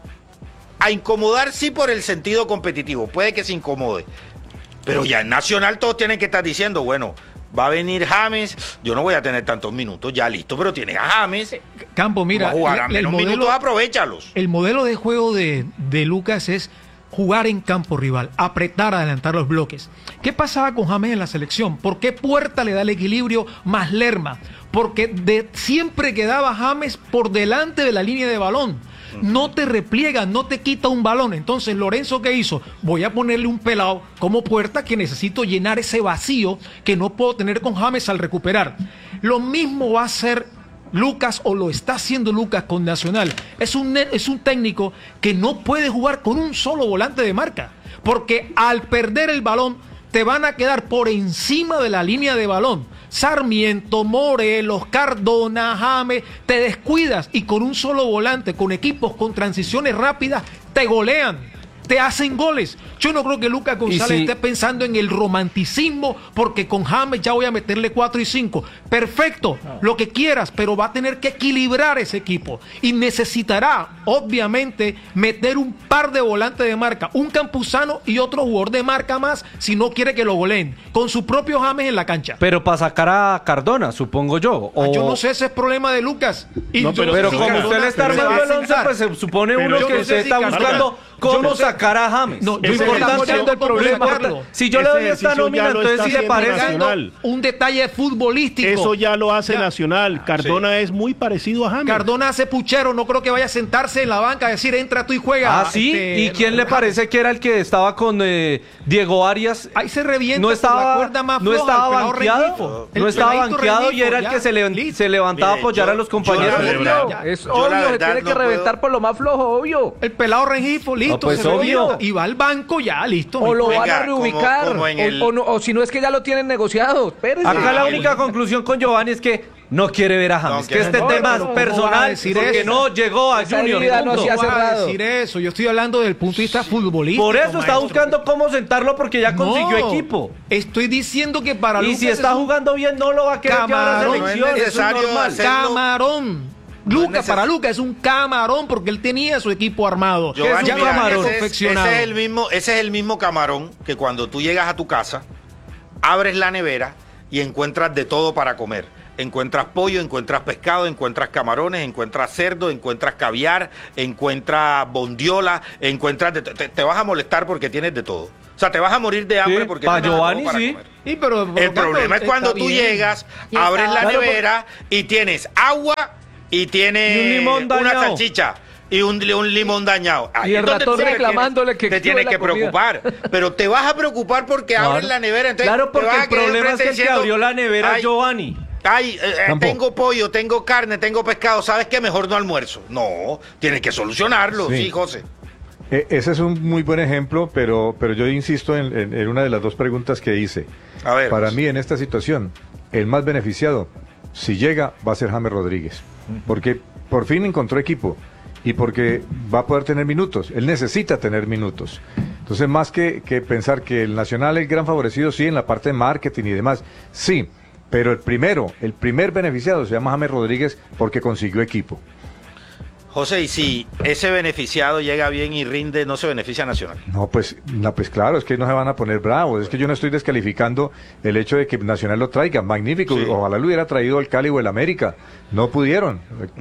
Speaker 4: a incomodar? Sí, por el sentido competitivo, puede que se incomode. Pero ya en Nacional todos tienen que estar diciendo, bueno, va a venir James, yo no voy a tener tantos minutos, ya listo, pero tiene a James,
Speaker 6: Campo, mira,
Speaker 4: va a jugar a
Speaker 6: el
Speaker 4: menos
Speaker 6: modelo-
Speaker 4: minutos, aprovéchalos.
Speaker 6: El modelo de juego de Lucas es jugar en campo rival, apretar, adelantar los bloques. ¿Qué pasaba con James en la selección? ¿Por qué Puerta le da el equilibrio más Lerma? Porque siempre quedaba James por delante de la línea de balón. No te repliega, no te quita un balón. Entonces, Lorenzo, ¿qué hizo? Voy a ponerle un pelado como Puerta que necesito llenar ese vacío que no puedo tener con James al recuperar. Lo mismo va a hacer Lucas, o lo está haciendo Lucas con Nacional. Es un técnico que no puede jugar con un solo volante de marca, porque al perder el balón te van a quedar por encima de la línea de balón. Sarmiento, Morelos, Cardona, James, te descuidas y con un solo volante, con equipos con transiciones rápidas, te golean. Te hacen goles. Yo no creo que Lucas González esté pensando en el romanticismo, porque con James ya voy a meterle 4 y 5. Perfecto, lo que quieras, pero va a tener que equilibrar ese equipo. Y necesitará, obviamente, meter un par de volantes de marca, un Campuzano y otro jugador de marca más, si no quiere que lo goleen, con su propio James en la cancha.
Speaker 2: Pero para sacar a Cardona, supongo yo.
Speaker 6: Yo no sé, ese es problema de Lucas. Y
Speaker 5: No,
Speaker 6: yo
Speaker 5: pero-
Speaker 6: sé
Speaker 2: Pero
Speaker 6: si
Speaker 2: como
Speaker 6: Cardona
Speaker 2: usted le está
Speaker 6: se va
Speaker 2: armando
Speaker 6: a
Speaker 2: el 11,
Speaker 6: sentar.
Speaker 2: pues se supone
Speaker 5: Pero
Speaker 2: uno
Speaker 5: yo
Speaker 2: que
Speaker 5: no
Speaker 2: usted
Speaker 6: sé si
Speaker 2: está
Speaker 6: Cardona-
Speaker 2: buscando
Speaker 6: yo
Speaker 2: cómo
Speaker 6: no sé-
Speaker 2: sacar a James.
Speaker 6: No,
Speaker 2: Lo
Speaker 6: yo
Speaker 5: Ese
Speaker 6: no sé
Speaker 2: importante
Speaker 5: ejercicio-
Speaker 6: buscando el problema.
Speaker 2: si yo le
Speaker 5: Ese
Speaker 2: doy esta
Speaker 5: ejercicio
Speaker 2: nómina,
Speaker 5: ya lo
Speaker 2: entonces
Speaker 5: está
Speaker 2: si le
Speaker 5: haciendo
Speaker 2: parece.
Speaker 5: Nacional.
Speaker 6: Un detalle futbolístico.
Speaker 5: Eso ya lo hace
Speaker 6: Ya.
Speaker 5: Nacional. Cardona es muy parecido a James.
Speaker 6: Cardona hace puchero, no creo que vaya a sentarse en la banca a decir entra tú y juega.
Speaker 2: Ah, sí. ¿Y quién le parece que era el que estaba con Diego Arias?
Speaker 6: Ahí se revienta
Speaker 2: No
Speaker 6: por
Speaker 2: estaba,
Speaker 6: la cuerda más
Speaker 2: no
Speaker 6: floja,
Speaker 2: estaba
Speaker 6: el pelado
Speaker 2: banqueado.
Speaker 6: Rengifo. El
Speaker 2: No estaba
Speaker 6: peladito
Speaker 2: banqueado y
Speaker 6: Rengifo,
Speaker 2: era el
Speaker 6: ya.
Speaker 2: que
Speaker 6: Listo.
Speaker 2: se levantaba a
Speaker 4: Mire,
Speaker 2: apoyar
Speaker 4: yo-
Speaker 2: a los
Speaker 4: yo
Speaker 2: compañeros.
Speaker 4: la verdad-
Speaker 8: Es
Speaker 4: yo la
Speaker 8: obvio, se
Speaker 4: verdad
Speaker 8: tiene
Speaker 4: no
Speaker 8: que reventar
Speaker 4: puedo-
Speaker 8: por lo más flojo, obvio.
Speaker 6: El pelado Rengifo, listo. listo,
Speaker 2: pues
Speaker 6: se retira
Speaker 2: obvio.
Speaker 6: y va al banco ya, listo.
Speaker 8: O lo
Speaker 4: Venga,
Speaker 8: van a reubicar,
Speaker 4: como en el-
Speaker 8: o si no es que ya lo tienen negociado. Espérese.
Speaker 2: Acá la única conclusión con Giovanni es que no quiere ver a James,
Speaker 4: No,
Speaker 2: que este
Speaker 8: no,
Speaker 2: tema
Speaker 8: pero
Speaker 2: es
Speaker 8: ¿cómo
Speaker 6: va a
Speaker 2: personal
Speaker 6: decir
Speaker 2: porque
Speaker 6: eso?
Speaker 2: no llegó a
Speaker 8: Esa
Speaker 2: Junior.
Speaker 8: herida no
Speaker 2: punto.
Speaker 8: se ha
Speaker 6: ¿Cómo va a
Speaker 8: cerrado.
Speaker 6: decir eso? Yo estoy hablando desde el punto de vista futbolístico.
Speaker 2: Por eso está
Speaker 6: maestro.
Speaker 2: buscando cómo sentarlo porque ya consiguió
Speaker 6: No,
Speaker 2: equipo.
Speaker 6: Estoy diciendo que para
Speaker 2: Y
Speaker 6: Lucas
Speaker 2: si está
Speaker 6: es un
Speaker 2: jugando bien, no lo va a querer llevar a
Speaker 6: Camarón.
Speaker 2: selección.
Speaker 4: No es
Speaker 2: Eso es
Speaker 4: necesario
Speaker 2: normal.
Speaker 4: hacer-
Speaker 6: camarón. Lucas, para Lucas es un camarón porque él tenía su equipo armado.
Speaker 4: Giovanni,
Speaker 6: ya
Speaker 4: mira,
Speaker 6: camarón
Speaker 4: ese
Speaker 6: confeccionado.
Speaker 4: es el mismo camarón que cuando tú llegas a tu casa, abres la nevera y encuentras de todo para comer. Encuentras pollo, encuentras pescado, encuentras camarones, encuentras cerdo, encuentras caviar, encuentras bondiola, encuentras... te vas a molestar porque tienes de todo. O sea, te vas a morir de hambre
Speaker 2: Sí,
Speaker 4: porque
Speaker 2: pa'
Speaker 4: tienes de todo
Speaker 2: Giovanni,
Speaker 4: para
Speaker 2: sí.
Speaker 4: comer.
Speaker 6: Sí, pero, por
Speaker 4: El
Speaker 6: lo tanto,
Speaker 4: problema es cuando
Speaker 6: está
Speaker 4: tú
Speaker 6: bien.
Speaker 4: llegas,
Speaker 3: Y
Speaker 4: abres
Speaker 3: está-
Speaker 4: la
Speaker 3: Claro,
Speaker 4: nevera y tienes agua y tienes
Speaker 2: Y un limón
Speaker 4: una
Speaker 2: dañado.
Speaker 4: salchicha y un limón dañado. Ahí
Speaker 8: Y el
Speaker 4: es donde
Speaker 8: ratón
Speaker 4: tú te
Speaker 8: reclamándole que
Speaker 4: te tienes
Speaker 8: sube
Speaker 4: que
Speaker 8: la comida.
Speaker 4: preocupar. Pero te vas a preocupar porque
Speaker 2: Claro.
Speaker 4: abres la nevera. Entonces
Speaker 2: Claro,
Speaker 4: te
Speaker 2: porque
Speaker 4: vas a
Speaker 2: el
Speaker 4: quedar
Speaker 2: problema es que el
Speaker 4: enfrente
Speaker 2: que
Speaker 4: diciendo,
Speaker 2: abrió la nevera es
Speaker 4: "Ay,
Speaker 2: Giovanni.
Speaker 4: Ay,
Speaker 7: Campo.
Speaker 4: tengo pollo, tengo carne, tengo pescado. ¿Sabes qué? Mejor no almuerzo. No, tienes que solucionarlo,
Speaker 7: Sí.
Speaker 4: sí, José.
Speaker 7: Ese es un muy buen ejemplo, pero yo insisto en una de las dos preguntas que hice.
Speaker 4: A ver.
Speaker 7: Para mí, en esta situación, el más beneficiado, si llega, va a ser James Rodríguez. Porque por fin encontró equipo y porque va a poder tener minutos. Él necesita tener minutos. Entonces, más que pensar que el Nacional es el gran favorecido, sí, en la parte de marketing y demás, sí. Pero el primer beneficiado se llama James Rodríguez porque consiguió equipo.
Speaker 4: José, y si ese beneficiado llega bien y rinde, ¿no se beneficia Nacional?
Speaker 7: No, pues claro, es que no se van a poner bravos. Es que yo no estoy descalificando el hecho de que Nacional lo traiga. Magnífico.
Speaker 4: Sí.
Speaker 7: Ojalá lo hubiera traído el Cali o el América. No pudieron,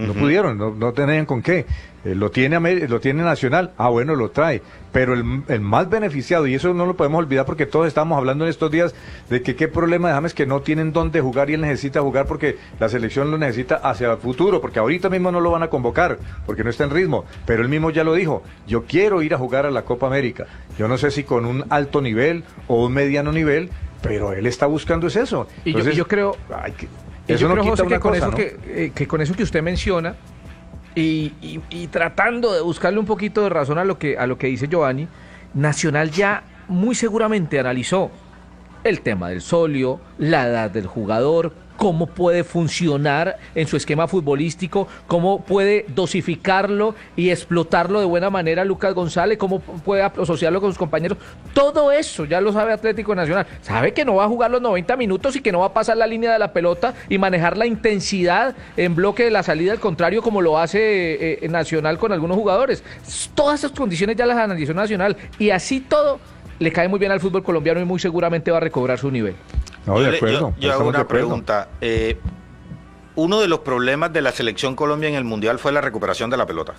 Speaker 7: no tenían con qué. Lo tiene Nacional. Ah, bueno, lo trae. Pero el más beneficiado, y eso no lo podemos olvidar porque todos estamos hablando en estos días de que qué problema de James que no tienen dónde jugar y él necesita jugar porque la selección lo necesita hacia el futuro, porque ahorita mismo no lo van a convocar porque no está en ritmo. Pero él mismo ya lo dijo, yo quiero ir a jugar a la Copa América. Yo no sé si con un alto nivel o un mediano nivel, pero él está buscando es eso.
Speaker 8: Y yo-
Speaker 7: Entonces,
Speaker 8: y yo creo-
Speaker 7: ay, que-
Speaker 8: Y
Speaker 7: eso
Speaker 8: yo
Speaker 7: no
Speaker 8: creo,
Speaker 7: quita
Speaker 8: José,
Speaker 7: una
Speaker 8: que con,
Speaker 7: cosa,
Speaker 8: eso
Speaker 7: ¿no?
Speaker 8: que con eso que usted menciona y tratando de buscarle un poquito de razón a lo que dice Giovanni, Nacional ya muy seguramente analizó el tema del solio, la edad del jugador, cómo puede funcionar en su esquema futbolístico, cómo puede dosificarlo y explotarlo de buena manera Lucas González, cómo puede asociarlo con sus compañeros. Todo eso ya lo sabe Atlético Nacional. Sabe que no va a jugar los 90 minutos y que no va a pasar la línea de la pelota y manejar la intensidad en bloque de la salida al contrario como lo hace Nacional con algunos jugadores. Todas esas condiciones ya las analizó Nacional y así todo le cae muy bien al fútbol colombiano y muy seguramente va a recobrar su nivel.
Speaker 7: No, de acuerdo.
Speaker 4: Yo hago
Speaker 7: estamos de
Speaker 4: una
Speaker 7: acuerdo.
Speaker 4: pregunta. Uno de los problemas de la selección Colombia en el Mundial fue la recuperación de la pelota.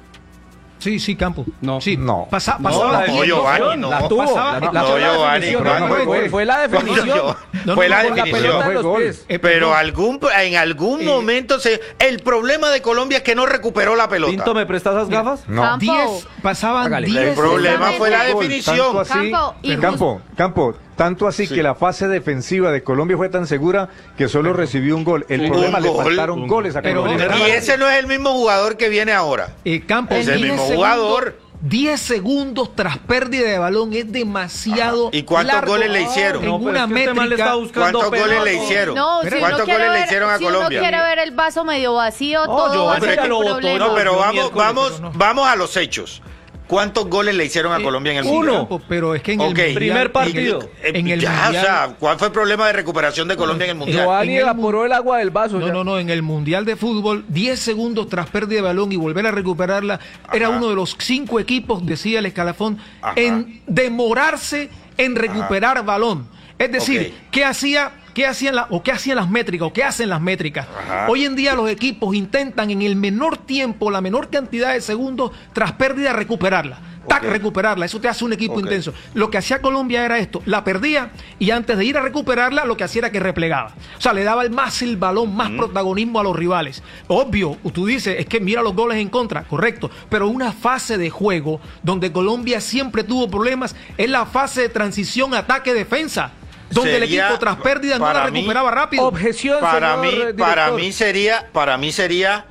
Speaker 6: Sí, Campo.
Speaker 2: No.
Speaker 6: Sí.
Speaker 7: No.
Speaker 6: Pasaba
Speaker 2: la
Speaker 4: No, Giovanni, no.
Speaker 8: La tuvo,
Speaker 6: Pasaba-
Speaker 8: la
Speaker 4: no,
Speaker 8: tuvo la
Speaker 4: Giovanni,
Speaker 8: definición,
Speaker 4: no,
Speaker 8: no
Speaker 7: fue
Speaker 8: fue,
Speaker 7: gol.
Speaker 8: fue la definición.
Speaker 4: Fue la
Speaker 8: con la
Speaker 4: definición.
Speaker 8: pelota en los
Speaker 7: Fue
Speaker 8: pies.
Speaker 4: Pero en algún momento el problema de Colombia es que no recuperó la pelota.
Speaker 2: Pinto, ¿me prestas esas gafas?
Speaker 7: No.
Speaker 3: Campo.
Speaker 6: Pasaban
Speaker 8: Hágale.
Speaker 6: 10.
Speaker 4: El problema fue la
Speaker 7: Gol,
Speaker 4: definición.
Speaker 7: tanto así-
Speaker 3: Campo, y
Speaker 7: Tanto así
Speaker 4: Sí.
Speaker 7: que la fase defensiva de Colombia fue tan segura que solo recibió un gol. El
Speaker 4: Un
Speaker 7: problema le
Speaker 4: gol.
Speaker 7: faltaron goles a
Speaker 6: Pero
Speaker 7: Colombia.
Speaker 6: era-
Speaker 4: Y ese no es el mismo jugador que viene ahora.
Speaker 6: Campo,
Speaker 4: Es el
Speaker 6: 10
Speaker 4: mismo
Speaker 6: segundos-
Speaker 4: jugador.
Speaker 6: 10 segundos tras pérdida de balón es demasiado.
Speaker 4: ¿Y cuántos
Speaker 6: largo
Speaker 4: goles le hicieron?
Speaker 6: En
Speaker 2: No, pero
Speaker 6: una
Speaker 2: es que este man le
Speaker 6: métrica.
Speaker 2: está buscando
Speaker 4: ¿Cuántos goles le
Speaker 2: pelotas.
Speaker 4: hicieron?
Speaker 3: No, si uno
Speaker 4: ¿Cuántos
Speaker 3: quiere
Speaker 4: goles le
Speaker 3: ver-
Speaker 4: hicieron a
Speaker 3: si uno
Speaker 4: Colombia?
Speaker 3: quiere ver el vaso medio vacío, todo
Speaker 2: Giovanni
Speaker 3: va a ser
Speaker 2: ya lo botó,
Speaker 3: problema.
Speaker 4: No, pero
Speaker 2: el
Speaker 4: vamos,
Speaker 2: miércoles,
Speaker 4: vamos a los hechos. ¿Cuántos goles le hicieron a Colombia en el
Speaker 2: uno.
Speaker 4: Mundial?
Speaker 6: Campo, pero es que en
Speaker 4: Ok.
Speaker 6: el mundial,
Speaker 2: Primer partido.
Speaker 6: En el
Speaker 4: ya,
Speaker 6: mundial,
Speaker 4: o sea, ¿cuál fue el problema de recuperación de Colombia en el Mundial?
Speaker 8: Giovanni
Speaker 6: En el
Speaker 8: evaporó el agua del vaso. ya.
Speaker 6: No, en el Mundial de Fútbol, 10 segundos tras pérdida de balón y volver a recuperarla, era uno de los 5 equipos, decía el escalafón,
Speaker 4: Ajá.
Speaker 6: en demorarse en recuperar balón. Es decir,
Speaker 4: Ok.
Speaker 6: ¿qué hacían las métricas o qué hacen las métricas?
Speaker 4: Ajá.
Speaker 6: Hoy en día los equipos intentan en el menor tiempo, la menor cantidad de segundos tras pérdida recuperarla.
Speaker 4: Ok.
Speaker 6: Recuperarla, eso te hace un equipo
Speaker 4: Ok.
Speaker 6: intenso. Lo que hacía Colombia era esto, la perdía y antes de ir a recuperarla lo que hacía era que replegaba. O sea, le daba el balón, más protagonismo a los rivales. Obvio, tú dices, es que mira los goles en contra, correcto, pero una fase de juego donde Colombia siempre tuvo problemas es la fase de transición ataque-defensa, donde el
Speaker 4: Sería,
Speaker 6: equipo tras pérdida no la
Speaker 4: para mí,
Speaker 6: recuperaba rápido.
Speaker 8: Objeción,
Speaker 4: Para
Speaker 8: señor
Speaker 4: mí
Speaker 8: director.
Speaker 4: sería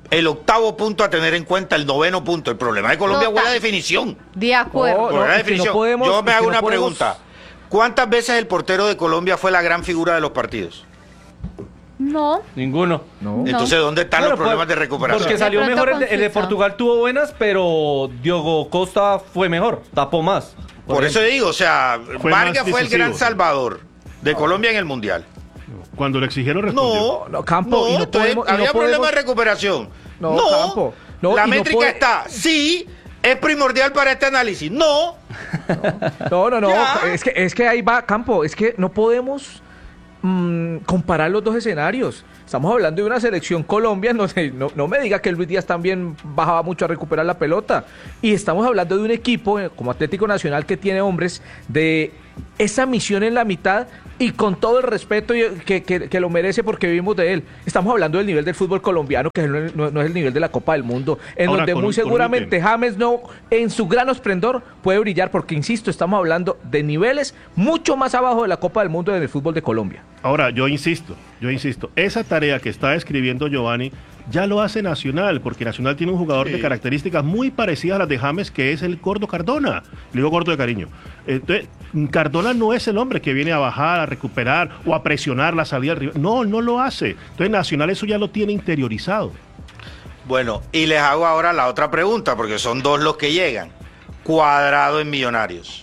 Speaker 4: El 8º punto a tener en cuenta, el 9º punto. El problema de Colombia fue la definición.
Speaker 3: De acuerdo.
Speaker 4: Por la
Speaker 8: es que no
Speaker 4: definición.
Speaker 8: podemos-
Speaker 4: Yo me
Speaker 8: es que
Speaker 4: hago
Speaker 8: no
Speaker 4: una
Speaker 8: podemos-
Speaker 4: pregunta. ¿Cuántas veces el portero de Colombia fue la gran figura de los partidos?
Speaker 3: No.
Speaker 2: Ninguno.
Speaker 8: No.
Speaker 4: Entonces, ¿dónde están
Speaker 2: Bueno,
Speaker 4: los problemas
Speaker 2: pues,
Speaker 4: de recuperación?
Speaker 2: Porque salió
Speaker 3: De pronto
Speaker 2: mejor el de
Speaker 3: confusa.
Speaker 2: Portugal tuvo buenas, pero Diogo Costa fue mejor, tapó más.
Speaker 4: Por eso digo, o sea,
Speaker 5: Fue
Speaker 4: Vargas
Speaker 5: más
Speaker 4: fue el gran
Speaker 5: decisivo.
Speaker 4: salvador de Colombia en el Mundial.
Speaker 5: Cuando le exigieron respondió.
Speaker 4: No,
Speaker 8: Campo, y no
Speaker 4: entonces,
Speaker 8: podemos- y no
Speaker 4: había
Speaker 8: podemos-
Speaker 4: problemas de recuperación.
Speaker 8: No, Campo, no,
Speaker 4: la
Speaker 8: y no
Speaker 4: métrica
Speaker 8: puede-
Speaker 4: está, sí, es primordial para este análisis. No,
Speaker 8: No.
Speaker 4: Ya.
Speaker 8: Es que ahí va, Campo. Es que no podemos comparar los dos escenarios. Estamos hablando de una selección Colombia, no me diga que Luis Díaz también bajaba mucho a recuperar la pelota. Y estamos hablando de un equipo como Atlético Nacional que tiene hombres de esa misión en la mitad y con todo el respeto que lo merece porque vivimos de él. Estamos hablando del nivel del fútbol colombiano, que no es el nivel de la Copa del Mundo, en
Speaker 5: Ahora,
Speaker 8: donde
Speaker 5: con
Speaker 8: muy
Speaker 5: un
Speaker 8: seguramente
Speaker 5: ítem.
Speaker 8: James no, en su gran esplendor, puede brillar porque, insisto, estamos hablando de niveles mucho más abajo de la Copa del Mundo en el fútbol de Colombia.
Speaker 5: Ahora, yo insisto, esa tarea que está describiendo Giovanni ya lo hace Nacional, porque Nacional tiene un jugador de características muy parecidas a las de James, que es el Gordo Cardona. Le digo Gordo de cariño. Entonces, Cardona no es el hombre que viene a bajar, a recuperar o a presionar la salida del rival. No lo hace. Entonces, Nacional eso ya lo tiene interiorizado.
Speaker 4: bueno, y les hago ahora la otra pregunta, porque son dos los que llegan. Cuadrado en Millonarios.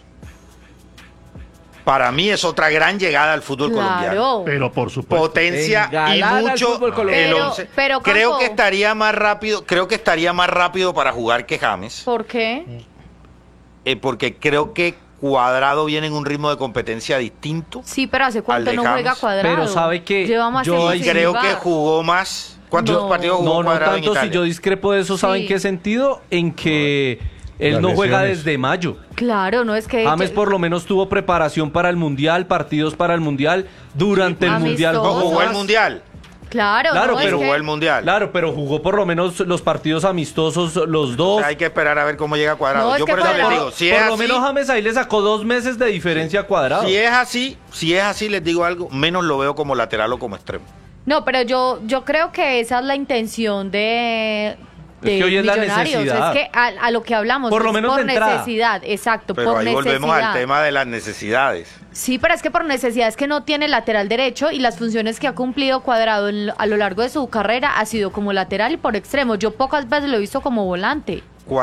Speaker 4: Para mí es otra gran llegada al fútbol colombiano.
Speaker 3: Claro.
Speaker 5: Pero por supuesto.
Speaker 4: Potencia y
Speaker 8: Engalana al
Speaker 4: mucho
Speaker 8: fútbol colombiano.
Speaker 4: el
Speaker 3: Pero-
Speaker 4: 11.
Speaker 3: pero,
Speaker 4: creo
Speaker 3: Campo-
Speaker 4: que estaría más rápido para jugar que James,
Speaker 3: ¿Por qué?
Speaker 4: porque creo que Cuadrado viene en un ritmo de competencia distinto.
Speaker 3: Sí, pero ¿hace cuánto
Speaker 4: Al de
Speaker 3: no juega
Speaker 4: James.
Speaker 3: Cuadrado?
Speaker 2: Pero ¿sabe qué?
Speaker 3: Lleva más
Speaker 2: Yo
Speaker 3: tiempo
Speaker 2: ahí
Speaker 3: sin
Speaker 4: Creo
Speaker 3: jugar.
Speaker 4: que jugó más. ¿Cuántos
Speaker 3: No.
Speaker 4: partidos jugó
Speaker 2: No
Speaker 4: Cuadrado
Speaker 2: tanto,
Speaker 4: en Italia?
Speaker 2: si yo discrepo de eso, ¿saben
Speaker 3: Sí.
Speaker 2: qué sentido? En que él
Speaker 7: Las
Speaker 2: no juega
Speaker 7: lesiones.
Speaker 2: desde mayo.
Speaker 3: Claro, no es que...
Speaker 2: James por lo menos tuvo preparación para el Mundial, partidos para el Mundial, durante el
Speaker 3: Amistosos.
Speaker 2: Mundial
Speaker 4: No,
Speaker 2: jugó
Speaker 4: jugó el
Speaker 2: más.
Speaker 4: Mundial.
Speaker 3: Claro,
Speaker 2: Claro,
Speaker 3: no,
Speaker 2: pero
Speaker 3: es que-
Speaker 4: Jugó el Mundial.
Speaker 2: Claro, pero jugó por lo menos los partidos amistosos, los
Speaker 4: O
Speaker 2: dos.
Speaker 4: sea, hay que esperar a ver cómo llega Cuadrado.
Speaker 3: No, es
Speaker 4: Yo
Speaker 3: que
Speaker 4: por eso les
Speaker 3: Cuadrado-
Speaker 4: digo, si
Speaker 2: por
Speaker 4: es
Speaker 2: lo
Speaker 4: así,
Speaker 2: menos James ahí le sacó 2 meses de diferencia a Cuadrado.
Speaker 4: si es así, les digo algo, menos lo veo como lateral o como extremo.
Speaker 3: No, pero yo creo que esa es la intención de
Speaker 2: Es que hoy es la
Speaker 3: Millonarios.
Speaker 2: necesidad.
Speaker 3: Es que a lo que hablamos
Speaker 2: Por lo
Speaker 3: es
Speaker 2: menos
Speaker 3: por
Speaker 2: de entrada.
Speaker 3: necesidad, exacto,
Speaker 4: Pero
Speaker 3: por
Speaker 4: ahí
Speaker 3: necesidad.
Speaker 4: volvemos al tema de las necesidades.
Speaker 3: Sí, pero es que por necesidad es que no tiene lateral derecho y las funciones que ha cumplido Cuadrado a lo largo de su carrera ha sido como lateral y por extremo. Yo pocas veces lo he visto como volante.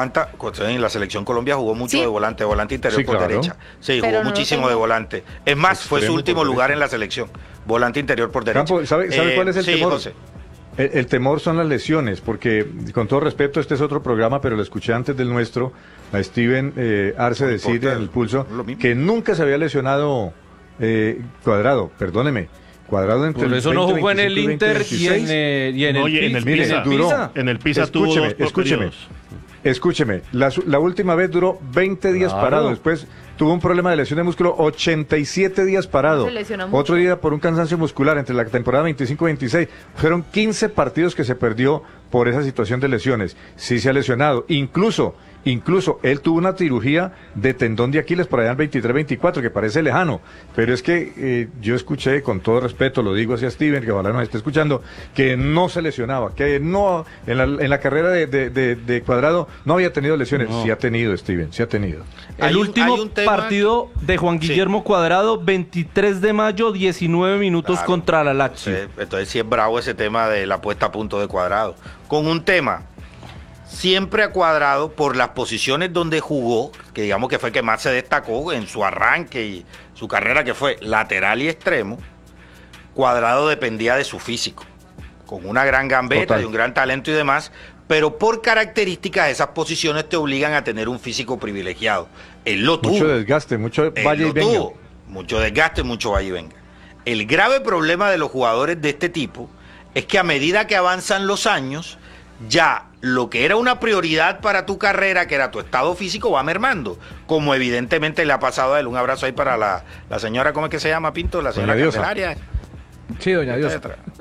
Speaker 4: En la selección Colombia jugó mucho
Speaker 3: Sí.
Speaker 4: de volante interior
Speaker 7: Sí,
Speaker 4: por
Speaker 7: claro.
Speaker 4: derecha. Sí,
Speaker 3: Pero
Speaker 4: jugó
Speaker 3: no lo
Speaker 4: muchísimo
Speaker 3: tengo.
Speaker 4: de volante. Es más, fue su
Speaker 7: Extremo
Speaker 4: último
Speaker 7: por
Speaker 4: lugar
Speaker 7: derecha.
Speaker 4: en la selección. Volante interior por derecha.
Speaker 7: Campo, ¿sabe cuál es el
Speaker 4: sí,
Speaker 7: temor?
Speaker 4: José.
Speaker 7: El temor son las lesiones, porque con todo respeto, este es otro programa, pero lo escuché antes del nuestro, a Steven Arce decir
Speaker 4: importa,
Speaker 7: en el pulso
Speaker 4: lo mismo.
Speaker 7: que nunca se había lesionado Cuadrado, perdóneme. Cuadrado entre
Speaker 2: Por
Speaker 7: el
Speaker 2: eso no
Speaker 7: 20,
Speaker 2: jugó en el
Speaker 7: 25
Speaker 2: Inter y
Speaker 7: 26.
Speaker 2: en el
Speaker 5: Oye, en el
Speaker 2: Pisa.
Speaker 5: Pisa.
Speaker 7: duró.
Speaker 5: En el Pisa tuvo
Speaker 7: Escúcheme,
Speaker 5: dos
Speaker 7: escúcheme.
Speaker 5: periodos.
Speaker 7: Escúcheme, la última vez duró 20 días
Speaker 2: Claro.
Speaker 7: parado, después tuvo un problema de lesión de músculo, 87 días parado.
Speaker 3: Se lesiona mucho.
Speaker 7: Otro día por un cansancio muscular entre la temporada 25-26. Fueron 15 partidos que se perdió por esa situación de lesiones. Sí se ha lesionado. Incluso él tuvo una cirugía de tendón de Aquiles por allá en 23-24, que parece lejano. Pero es que yo escuché, con todo respeto, lo digo hacia Steven, que ojalá nos esté escuchando, que no se lesionaba, que no, en la carrera de Cuadrado no había tenido lesiones.
Speaker 2: No.
Speaker 7: Sí ha tenido, Steven, sí ha tenido.
Speaker 2: El
Speaker 4: Hay un
Speaker 2: último
Speaker 4: tema-
Speaker 2: partido de Juan
Speaker 4: Sí.
Speaker 2: Guillermo Cuadrado, 23 de mayo, 19 minutos
Speaker 4: Claro.
Speaker 2: contra la Lazio.
Speaker 4: Entonces sí es bravo ese tema de la puesta a punto de Cuadrado. Con un tema, siempre a Cuadrado por las posiciones donde jugó, que digamos que fue el que más se destacó en su arranque y su carrera, que fue lateral y extremo, Cuadrado dependía de su físico, con una gran gambeta
Speaker 7: Total.
Speaker 4: y un gran talento y demás, pero por características esas posiciones te obligan a tener un físico privilegiado. Él lo tuvo.
Speaker 7: Mucho desgaste, mucho
Speaker 4: Él
Speaker 7: vaya y
Speaker 4: lo
Speaker 7: venga.
Speaker 4: tuvo. Mucho desgaste, mucho vaya y venga. El grave problema de los jugadores de este tipo es que a medida que avanzan los años, ya lo que era una prioridad para tu carrera, que era tu estado físico, va mermando. Como evidentemente le ha pasado a él. Un abrazo ahí para la señora, ¿cómo es que se llama, Pinto? La señora
Speaker 7: Doña Diosa.
Speaker 4: Candelaria.
Speaker 8: Sí, doña Dios.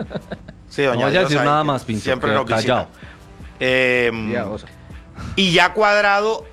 Speaker 4: Sí, doña
Speaker 2: No vaya a decir
Speaker 4: Diosa,
Speaker 2: nada
Speaker 4: ahí,
Speaker 2: más, Pinto,
Speaker 4: Siempre
Speaker 2: que
Speaker 4: nos visita.
Speaker 2: callado.
Speaker 4: Y ya Cuadrado,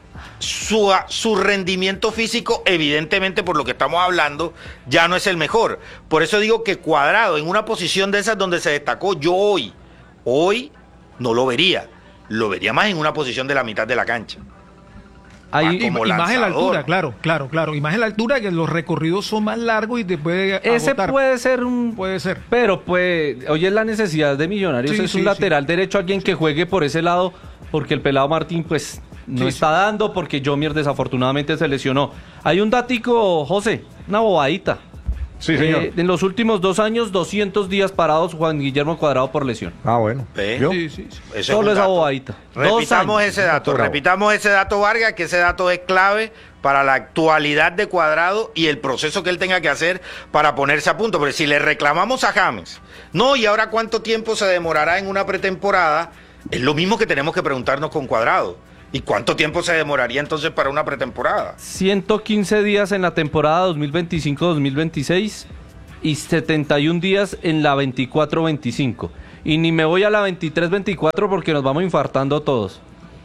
Speaker 4: su rendimiento físico, evidentemente por lo que estamos hablando, ya no es el mejor. Por eso digo que Cuadrado, en una posición de esas donde se destacó, yo hoy no lo vería. Lo vería más en una posición de la mitad de la cancha.
Speaker 2: Ahí,
Speaker 6: Y
Speaker 4: como
Speaker 6: más en la
Speaker 4: lanzador.
Speaker 6: altura, claro. Y más en la altura, que los recorridos son más largos y te puede
Speaker 2: ese
Speaker 6: agotar.
Speaker 2: puede ser un...
Speaker 6: Puede ser.
Speaker 2: Pero pues, hoy es la necesidad de Millonarios,
Speaker 6: Sí,
Speaker 2: es
Speaker 6: sí,
Speaker 2: un
Speaker 6: sí.
Speaker 2: lateral derecho, alguien que juegue por ese lado, porque el pelado Martín pues no
Speaker 6: Sí,
Speaker 2: está dando, porque Jomier desafortunadamente se lesionó. Hay un datico, José, una bobadita.
Speaker 7: Sí, señor.
Speaker 2: En los últimos 2 años, 200 días parados Juan Guillermo Cuadrado por lesión.
Speaker 7: Ah, bueno.
Speaker 4: ¿Ve?
Speaker 7: ¿Vio?
Speaker 6: Sí.
Speaker 4: Ese es
Speaker 2: Solo
Speaker 4: un
Speaker 2: esa
Speaker 4: dato.
Speaker 2: bobadita. 2
Speaker 4: Repitamos
Speaker 2: años.
Speaker 4: ese dato,
Speaker 7: Bravo.
Speaker 4: repitamos ese dato, Vargas, que ese dato es clave para la actualidad de Cuadrado y el proceso que él tenga que hacer para ponerse a punto. Porque si le reclamamos a James, no, y ahora cuánto tiempo se demorará en una pretemporada, es lo mismo que tenemos que preguntarnos con Cuadrado. ¿Y cuánto tiempo se demoraría entonces para una pretemporada?
Speaker 2: 115 días en la temporada 2025-2026 y 71 días en la 24-25. Y ni me voy a la 23-24 porque nos vamos infartando todos.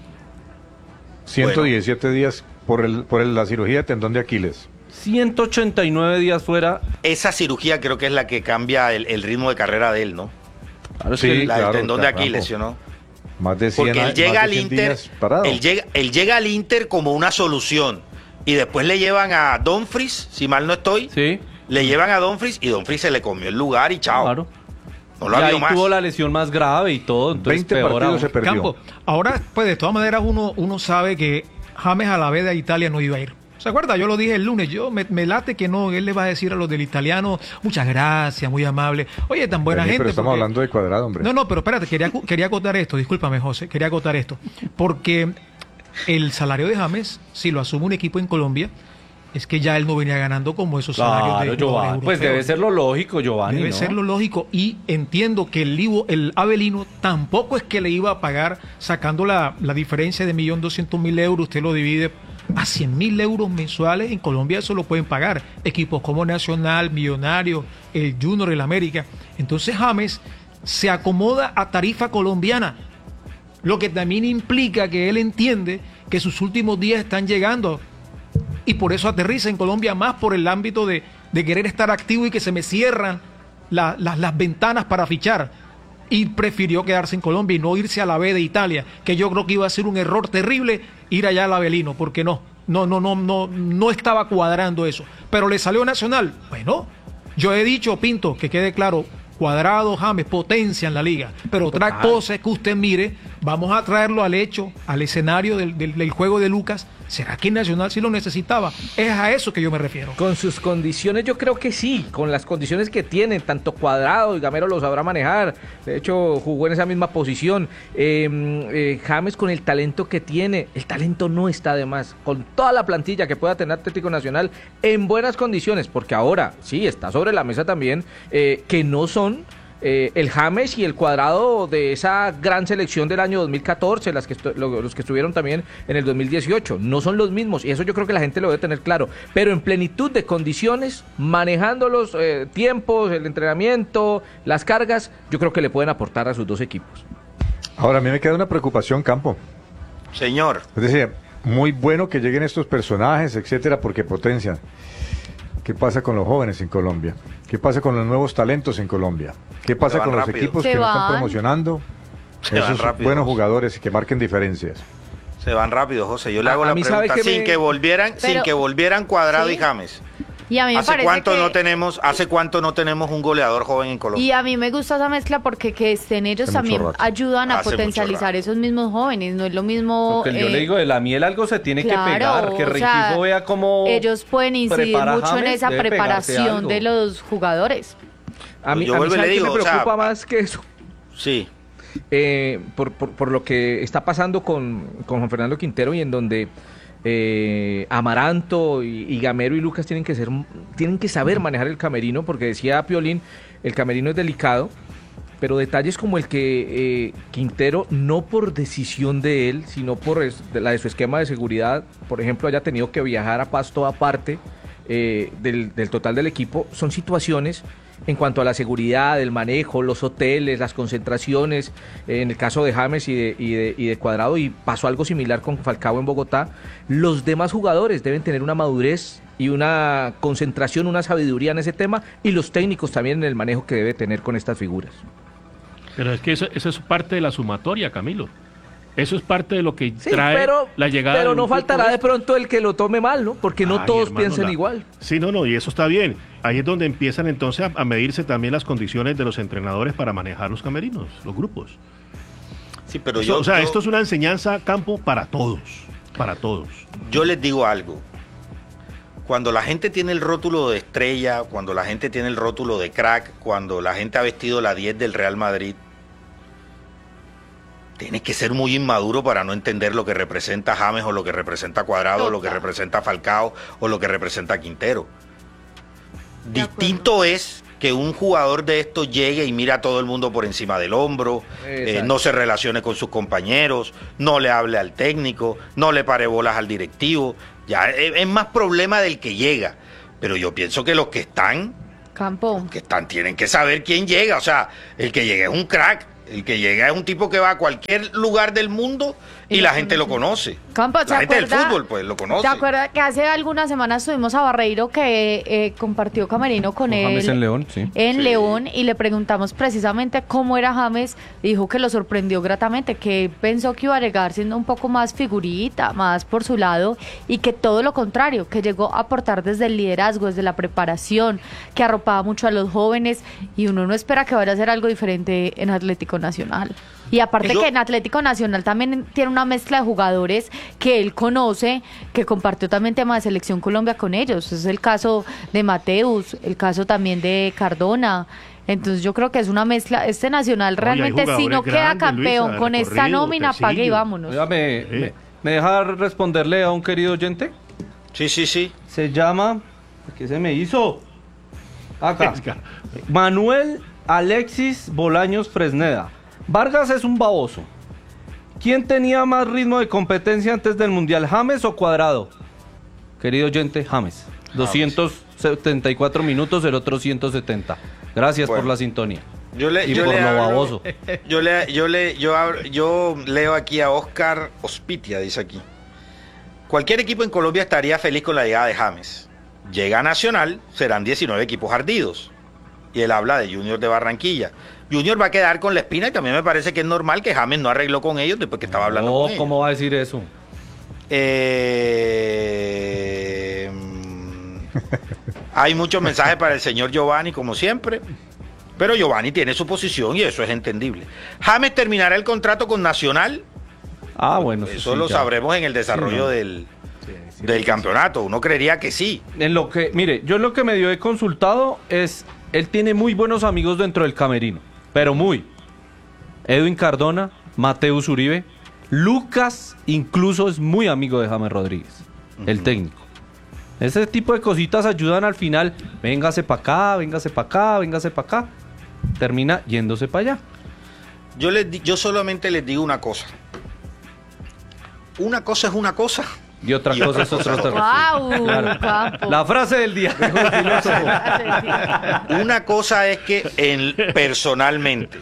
Speaker 7: 117 días por la cirugía de tendón de Aquiles.
Speaker 2: 189 días fuera.
Speaker 4: Esa cirugía creo que es la que cambia el ritmo de carrera de él, ¿no?
Speaker 2: Claro, es
Speaker 7: Sí,
Speaker 2: que
Speaker 4: La del
Speaker 7: claro,
Speaker 4: tendón de
Speaker 7: claro.
Speaker 4: Aquiles, ¿sí o no?
Speaker 7: Más de 100,
Speaker 4: Porque él llega
Speaker 7: más
Speaker 4: al
Speaker 7: de 100
Speaker 4: Inter,
Speaker 7: días parado.
Speaker 4: él llega al Inter como una solución y después le llevan a Dumfries, si mal no estoy,
Speaker 2: sí,
Speaker 4: le llevan a Dumfries y Dumfries se le comió el lugar y chao.
Speaker 2: claro.
Speaker 4: No lo
Speaker 2: Y
Speaker 4: ha
Speaker 2: ahí
Speaker 4: habido más.
Speaker 2: tuvo la lesión más grave y todo, entonces
Speaker 7: 20
Speaker 2: peor
Speaker 7: partidos
Speaker 2: aún.
Speaker 7: se perdió.
Speaker 6: Campo, ahora, pues de todas maneras uno sabe que James a la vez de Italia no iba a ir. ¿Se acuerda? Yo lo dije el lunes, me late que no, él le va a decir a los del italiano, muchas gracias, muy amable. Oye, tan buena
Speaker 7: Vení,
Speaker 6: gente.
Speaker 7: pero estamos
Speaker 6: porque-
Speaker 7: hablando de Cuadrado, hombre.
Speaker 6: No, pero espérate, quería acotar esto, discúlpame, José, quería acotar esto. Porque el salario de James, si lo asume un equipo en Colombia, es que ya él no venía ganando como esos salarios
Speaker 2: Claro,
Speaker 6: de jugadores
Speaker 2: Giovanni, pues
Speaker 6: europeos.
Speaker 2: debe ser lo lógico, Giovanni,
Speaker 6: Debe
Speaker 2: ¿no?
Speaker 6: ser lo lógico, y entiendo que el Avelino tampoco es que le iba a pagar, sacando la diferencia de 1.200.000 euros, usted lo divide a 100.000 euros mensuales, en Colombia eso lo pueden pagar equipos como Nacional, Millonarios, el Junior, el América. Entonces James se acomoda a tarifa colombiana, lo que también implica que él entiende que sus últimos días están llegando y por eso aterriza en Colombia, más por el ámbito de querer estar activo y que se me cierran las ventanas para fichar, y prefirió quedarse en Colombia y no irse a la B de Italia, que yo creo que iba a ser un error terrible ir allá al Avelino, porque no estaba cuadrando eso, pero le salió Nacional. Bueno, yo he dicho, Pinto, que quede claro, Cuadrado, James potencian la liga, pero otra cosa es que usted mire, vamos a traerlo al hecho, al escenario del juego de Lucas. ¿Será que Nacional sí lo necesitaba? Es a eso que yo me refiero.
Speaker 8: Con sus condiciones yo creo que sí, con las condiciones que tienen, tanto Cuadrado y Gamero lo sabrá manejar, de hecho jugó en esa misma posición, James con el talento que tiene, el talento no está de más, con toda la plantilla que pueda tener Atlético Nacional en buenas condiciones, porque ahora sí está sobre la mesa también, que no son el James y el Cuadrado de esa gran selección del año 2014, los que estuvieron también en el 2018, no son los mismos, y eso yo creo que la gente lo debe tener claro, pero en plenitud de condiciones, manejando los tiempos, el entrenamiento, las cargas, yo creo que le pueden aportar a sus dos equipos.
Speaker 7: Ahora, a mí me queda una preocupación, Campo.
Speaker 4: Señor,
Speaker 7: Es decir, muy bueno que lleguen estos personajes, etcétera, porque potencian. ¿Qué pasa con los jóvenes en Colombia? ¿Qué pasa con los nuevos talentos en Colombia? ¿Qué pasa
Speaker 4: van
Speaker 7: con los
Speaker 4: rápido.
Speaker 7: equipos
Speaker 3: Se
Speaker 7: que no están
Speaker 3: van.
Speaker 7: promocionando
Speaker 4: Se van
Speaker 7: esos
Speaker 4: rápido.
Speaker 7: buenos jugadores y que marquen diferencias?
Speaker 4: se van rápido, José. Yo le hago
Speaker 8: A
Speaker 4: la
Speaker 8: mí, ¿sabe
Speaker 4: pregunta
Speaker 8: qué
Speaker 4: sin
Speaker 8: me-
Speaker 4: que volvieran,
Speaker 3: Pero-
Speaker 4: sin que volvieran Cuadrado
Speaker 3: Sí.
Speaker 4: y James.
Speaker 3: Y a mí me
Speaker 4: ¿Hace
Speaker 3: parece
Speaker 4: cuánto
Speaker 3: que...
Speaker 4: no tenemos un goleador joven en Colombia?
Speaker 3: Y a mí me gusta esa mezcla porque que estén ellos
Speaker 7: Hace mucho
Speaker 3: también
Speaker 7: rato.
Speaker 3: ayudan a
Speaker 4: Hace mucho
Speaker 3: potencializar
Speaker 4: rato.
Speaker 3: esos mismos jóvenes. No es lo mismo.
Speaker 2: Porque yo le digo, de la miel algo se tiene
Speaker 3: claro,
Speaker 2: que pegar, que
Speaker 3: o sea,
Speaker 2: Rengifo vea cómo
Speaker 3: ellos pueden incidir
Speaker 2: prepara
Speaker 3: mucho en
Speaker 2: James,
Speaker 3: esa
Speaker 2: debe pegarse
Speaker 3: preparación
Speaker 2: algo.
Speaker 3: de los jugadores.
Speaker 8: A mí,
Speaker 4: Yo
Speaker 8: a mí
Speaker 4: vuelvo y
Speaker 8: ¿sabe
Speaker 4: le
Speaker 8: qué
Speaker 4: digo,
Speaker 8: me
Speaker 4: o sea,
Speaker 8: preocupa más que eso?
Speaker 4: Sí.
Speaker 8: Por lo que está pasando con Juan Fernando Quintero, y en donde Amaranto y Gamero y Lucas tienen que saber manejar el camerino, porque decía Piolín, el camerino es delicado, pero detalles como el que Quintero, no por decisión de él, sino por la de su esquema de seguridad, por ejemplo, haya tenido que viajar a Pasto aparte del total del equipo, son situaciones en cuanto a la seguridad, el manejo, los hoteles, las concentraciones, en el caso de James y de Cuadrado, y pasó algo similar con Falcao en Bogotá. Los demás jugadores deben tener una madurez y una concentración, una sabiduría en ese tema, y los técnicos también en el manejo que debe tener con estas figuras.
Speaker 5: Pero es que eso es parte de la sumatoria, Camilo. Eso es parte de lo que
Speaker 8: Sí,
Speaker 5: trae la llegada.
Speaker 8: pero
Speaker 5: de
Speaker 8: no
Speaker 5: un
Speaker 8: faltará de
Speaker 5: futbolista.
Speaker 8: pronto el que lo tome mal, ¿no? Porque no
Speaker 5: Ay,
Speaker 8: todos
Speaker 5: hermano,
Speaker 8: piensen igual.
Speaker 5: Sí, no, y eso está bien. Ahí es donde empiezan entonces a medirse también las condiciones de los entrenadores para manejar los camerinos, los grupos.
Speaker 4: Sí, pero
Speaker 5: Esto es una enseñanza campo para todos, para todos.
Speaker 4: Yo les digo algo. Cuando la gente tiene el rótulo de estrella, cuando la gente tiene el rótulo de crack, cuando la gente ha vestido la 10 del Real Madrid, tienes que ser muy inmaduro para no entender lo que representa James o lo que representa Cuadrado, o lo que representa Falcao o lo que representa Quintero. Distinto es que un jugador de estos llegue y mira a todo el mundo por encima del hombro, no se relacione con sus compañeros, no le hable al técnico, no le pare bolas al directivo. Ya es más problema del que llega. Pero yo pienso que los que están tienen que saber quién llega. O sea, el que llega es un crack. El que llega es un tipo que va a cualquier lugar del mundo y la gente lo conoce.
Speaker 3: Campo,
Speaker 4: la gente del fútbol, pues, lo conoce.
Speaker 3: ¿Te acuerdas que hace algunas semanas tuvimos a Barreiro que compartió camerino con él
Speaker 2: James en León, sí.
Speaker 3: en
Speaker 4: Sí.
Speaker 3: León, y le preguntamos precisamente cómo era James? Dijo que lo sorprendió gratamente, que pensó que iba a llegar siendo un poco más figurita, más por su lado, y que todo lo contrario, que llegó a aportar desde el liderazgo, desde la preparación, que arropaba mucho a los jóvenes, y uno no espera que vaya a hacer algo diferente en Atlético Nacional. Y aparte que en Atlético Nacional también tiene una mezcla de jugadores que él conoce, que compartió también tema de Selección Colombia con ellos. Es el caso de Mateus, el caso también de Cardona. Entonces yo creo que es una mezcla. Este Nacional realmente, si no queda campeón
Speaker 5: Luisa,
Speaker 3: con esta
Speaker 5: recorrido,
Speaker 3: nómina, pague y
Speaker 5: Tecillo.
Speaker 3: vámonos.
Speaker 2: Oiga, ¿me deja responderle a un querido oyente?
Speaker 4: Sí.
Speaker 2: Se llama... ¿Qué se me hizo? Acá. Manuel Alexis Bolaños Fresneda. Vargas es un baboso. ¿Quién tenía más ritmo de competencia antes del Mundial, James o Cuadrado? Querido oyente, James. 274 minutos, el otro 170. Gracias por la sintonía. Yo
Speaker 4: leo aquí a Oscar Ospitia, dice aquí. Cualquier equipo en Colombia estaría feliz con la llegada de James. Llega a Nacional, serán 19 equipos ardidos. Y él habla de Junior de Barranquilla. Junior va a quedar con la espina y también me parece que es normal que James no arregló con ellos después que estaba hablando con ellos.
Speaker 2: ¿Cómo va a decir eso?
Speaker 4: Hay muchos mensajes para el señor Giovanni, como siempre. Pero Giovanni tiene su posición y eso es entendible. James terminará el contrato con Nacional.
Speaker 2: Bueno.
Speaker 4: Eso lo sabremos en el desarrollo del campeonato. Uno creería que sí.
Speaker 2: Mire, yo lo que medio he consultado es... Él tiene muy buenos amigos dentro del camerino, pero muy. Edwin Cardona, Mateus Uribe, Lucas incluso es muy amigo de James Rodríguez, el técnico. Ese tipo de cositas ayudan al final. Véngase para acá, véngase para acá, véngase para acá. Termina yéndose para allá.
Speaker 4: Yo solamente les digo una cosa. Una cosa es una cosa.
Speaker 2: Y otra cosa es otra.
Speaker 3: ¡Guau!
Speaker 2: Claro.
Speaker 3: Campo.
Speaker 2: La frase del día.
Speaker 4: Una cosa es que personalmente,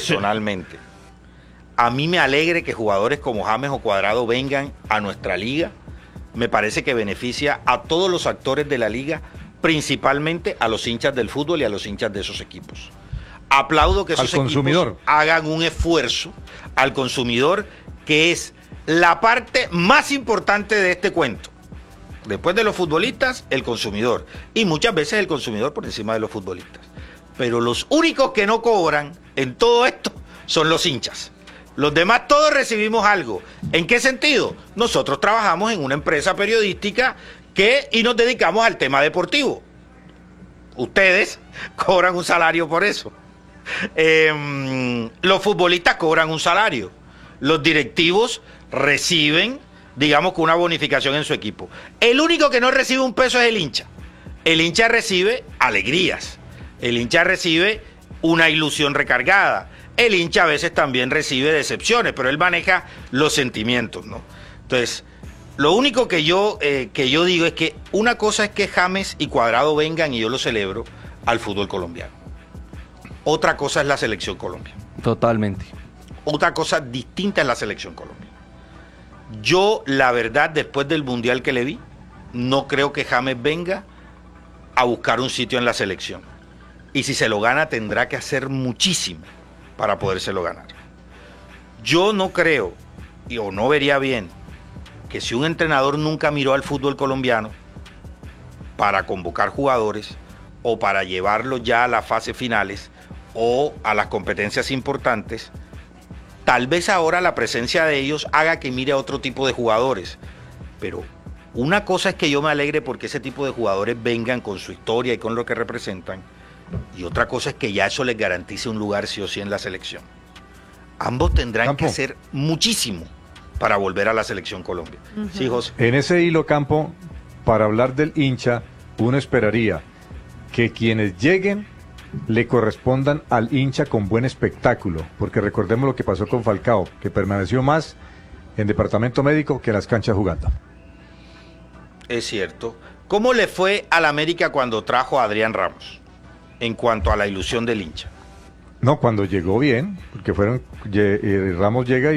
Speaker 4: a mí me alegre que jugadores como James o Cuadrado vengan a nuestra liga. Me parece que beneficia a todos los actores de la liga, principalmente a los hinchas del fútbol y a los hinchas de esos equipos. Aplaudo que esos equipos hagan un esfuerzo al consumidor, que es la parte más importante de este cuento. Después de los futbolistas, el consumidor. Y muchas veces el consumidor por encima de los futbolistas. Pero los únicos que no cobran en todo esto son los hinchas. Los demás todos recibimos algo. ¿En qué sentido? Nosotros trabajamos en una empresa periodística y nos dedicamos al tema deportivo. Ustedes cobran un salario por eso. Los futbolistas cobran un salario. Los directivos reciben, digamos, que una bonificación en su equipo. El único que no recibe un peso es el hincha. El hincha recibe alegrías. El hincha recibe una ilusión recargada. El hincha a veces también recibe decepciones, pero él maneja los sentimientos, ¿no? Entonces, lo único que yo digo es que una cosa es que James y Cuadrado vengan, y yo lo celebro, al fútbol colombiano. Otra cosa es la selección Colombia.
Speaker 2: Totalmente.
Speaker 4: Otra cosa distinta es la selección Colombia. Yo, la verdad, después del mundial que le vi, no creo que James venga a buscar un sitio en la selección. Y si se lo gana, tendrá que hacer muchísimo para podérselo ganar. Yo no creo, o no vería bien, que si un entrenador nunca miró al fútbol colombiano para convocar jugadores o para llevarlos ya a las fases finales o a las competencias importantes, tal vez ahora la presencia de ellos haga que mire a otro tipo de jugadores. Pero una cosa es que yo me alegre porque ese tipo de jugadores vengan con su historia y con lo que representan, y otra cosa es que ya eso les garantice un lugar sí o sí en la selección. Ambos tendrán que hacer muchísimo para volver a la selección Colombia. Sí, José.
Speaker 7: En ese hilo, Campo, para hablar del hincha, uno esperaría que quienes lleguen le correspondan al hincha con buen espectáculo, porque recordemos lo que pasó con Falcao, que permaneció más en departamento médico que en las canchas jugando.
Speaker 4: Es cierto. ¿Cómo le fue al América cuando trajo a Adrián Ramos en cuanto a la ilusión del hincha?
Speaker 7: No, cuando llegó bien, porque Ramos llega